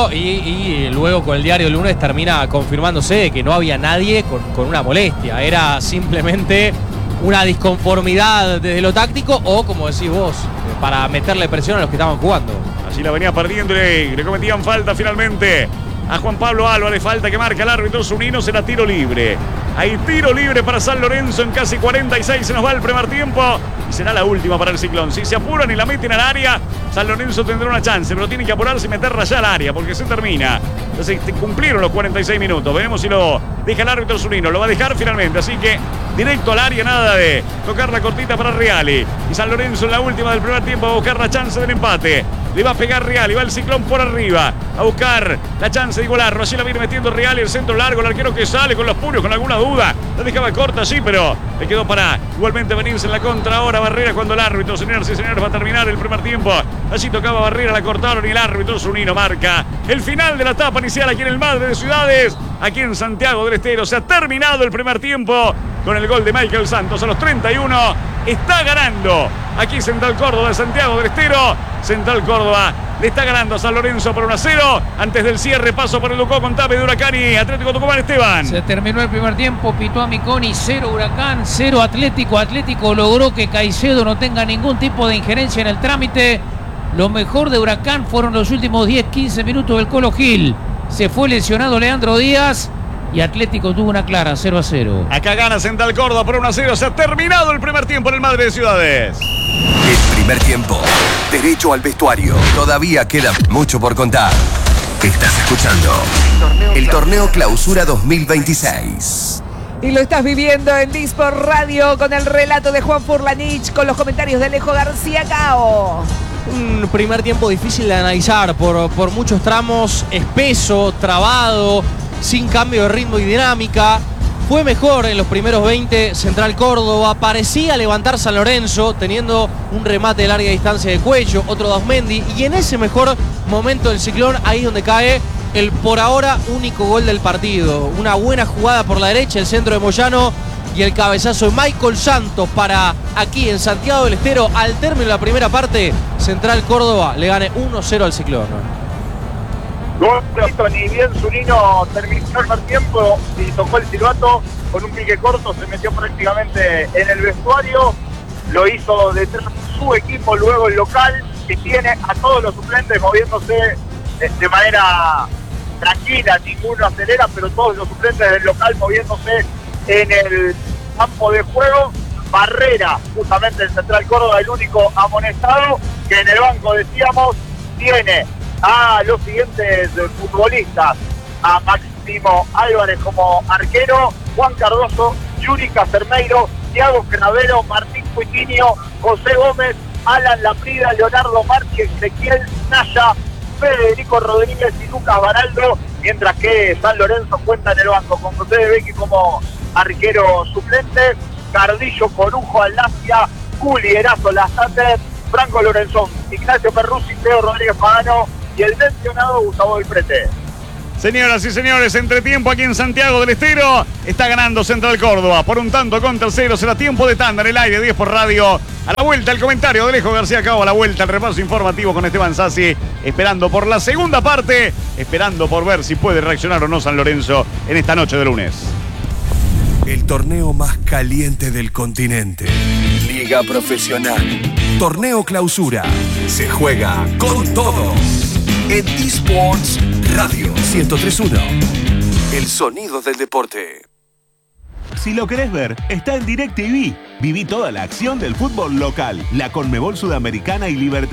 Y luego con el diario el lunes termina confirmándose que no había nadie con una molestia. Era simplemente una disconformidad desde lo táctico o, como decís vos, para meterle presión a los que estaban jugando. Así la venía perdiendo y le cometían falta finalmente a Juan Pablo Álvarez. Falta que marca el árbitro Zunino, será tiro libre. Hay tiro libre para San Lorenzo en casi 46. Se nos va el primer tiempo y será la última para el Ciclón. Si se apuran y la meten al área, San Lorenzo tendrá una chance, pero tiene que apurarse y meterla ya al área porque se termina. Entonces cumplieron los 46 minutos. Veremos si lo deja el árbitro Zunino. Lo va a dejar finalmente. Así que directo al área, nada de tocar la cortita para Reali. Y San Lorenzo en la última del primer tiempo va a buscar la chance del empate. Le va a pegar Reali, va el Ciclón por arriba a buscar la chance de igualarlo. Allí la viene metiendo Reali, el centro largo, el arquero que sale con los puros, con alguna duda. La dejaba corta, sí, pero le quedó para igualmente venirse en la contra ahora Barrera cuando el árbitro, señoras y señores, va a terminar el primer tiempo. Allí tocaba Barrera, la cortaron y el árbitro Zunino marca el final de la etapa inicial aquí en el Madre de Ciudades, aquí en Santiago del Estero. Se ha terminado el primer tiempo con el gol de Michael Santos a los 31. Está ganando aquí Central Córdoba de Santiago del Estero. Central Córdoba le está ganando a San Lorenzo por 1-0. Antes del cierre, paso por el Ducó con Tape de Huracán y Atlético Tucumán. Esteban. Se terminó el primer tiempo, pitó a Miconi, 0 Huracán, 0 Atlético. Atlético logró que Caicedo no tenga ningún tipo de injerencia en el trámite. Lo mejor de Huracán fueron los últimos 10-15 minutos del Colo Gil. Se fue lesionado Leandro Díaz y Atlético tuvo una clara, 0-0. Acá gana Central Córdoba por 1-0. Se ha terminado el primer tiempo en el Madre de Ciudades. El primer tiempo, derecho al vestuario. Todavía queda mucho por contar. Estás escuchando el Torneo Clausura 2026. Y lo estás viviendo en Disport Radio con el relato de Juan Furlanich, con los comentarios de Alejo García Cao. Un primer tiempo difícil de analizar por muchos tramos, espeso, trabado, sin cambio de ritmo y dinámica. Fue mejor en los primeros 20 Central Córdoba, parecía levantar San Lorenzo teniendo un remate de larga distancia de Cuello, otro de Osmendi, y en ese mejor momento del Ciclón, ahí es donde cae el por ahora único gol del partido. Una buena jugada por la derecha, el centro de Moyano y el cabezazo de Michael Santos para aquí en Santiago del Estero. Al término de la primera parte, Central Córdoba le gane 1-0 al Ciclón. Ni bien Zunino terminó el primer tiempo y tocó el silbato con un pique corto, se metió prácticamente en el vestuario, lo hizo detrás de su equipo, luego el local, que tiene a todos los suplentes moviéndose de manera tranquila, ninguno acelera, pero todos los suplentes del local moviéndose en el campo de juego. Barrera, justamente el Central Córdoba, el único amonestado, que en el banco, decíamos, tiene a los siguientes futbolistas: a Máximo Álvarez como arquero, Juan Cardoso, Yuri Casermeiro, Thiago Cravero, Martín Cuitinho, José Gómez, Alan Laprida, Leonardo Marchi, Ezequiel Naya, Federico Rodríguez y Lucas Baraldo, mientras que San Lorenzo cuenta en el banco con José de Becchi como arquero suplente, Cardillo, Corujo, Aldacia, Juli, Erazo, Lazate, Franco Lorenzón, Ignacio Perruzzi, Teo Rodríguez Pagano y el mencionado Gustavo del Prete. Señoras y señores, entretiempo aquí en Santiago del Estero. Está ganando Central Córdoba por un tanto contra 0. Será tiempo de tanda en el aire, 10 por radio. A la vuelta, el comentario de Alejo García Cabo. A la vuelta, el repaso informativo con Esteban Sassi. Esperando por la segunda parte. Esperando por ver si puede reaccionar o no San Lorenzo en esta noche de lunes. El torneo más caliente del continente. Liga Profesional. Torneo Clausura. Se juega con todo. En eSports Radio 103.1. El sonido del deporte. Si lo querés ver, está en DirecTV. Viví toda la acción del fútbol local, la Conmebol Sudamericana y Libertadores.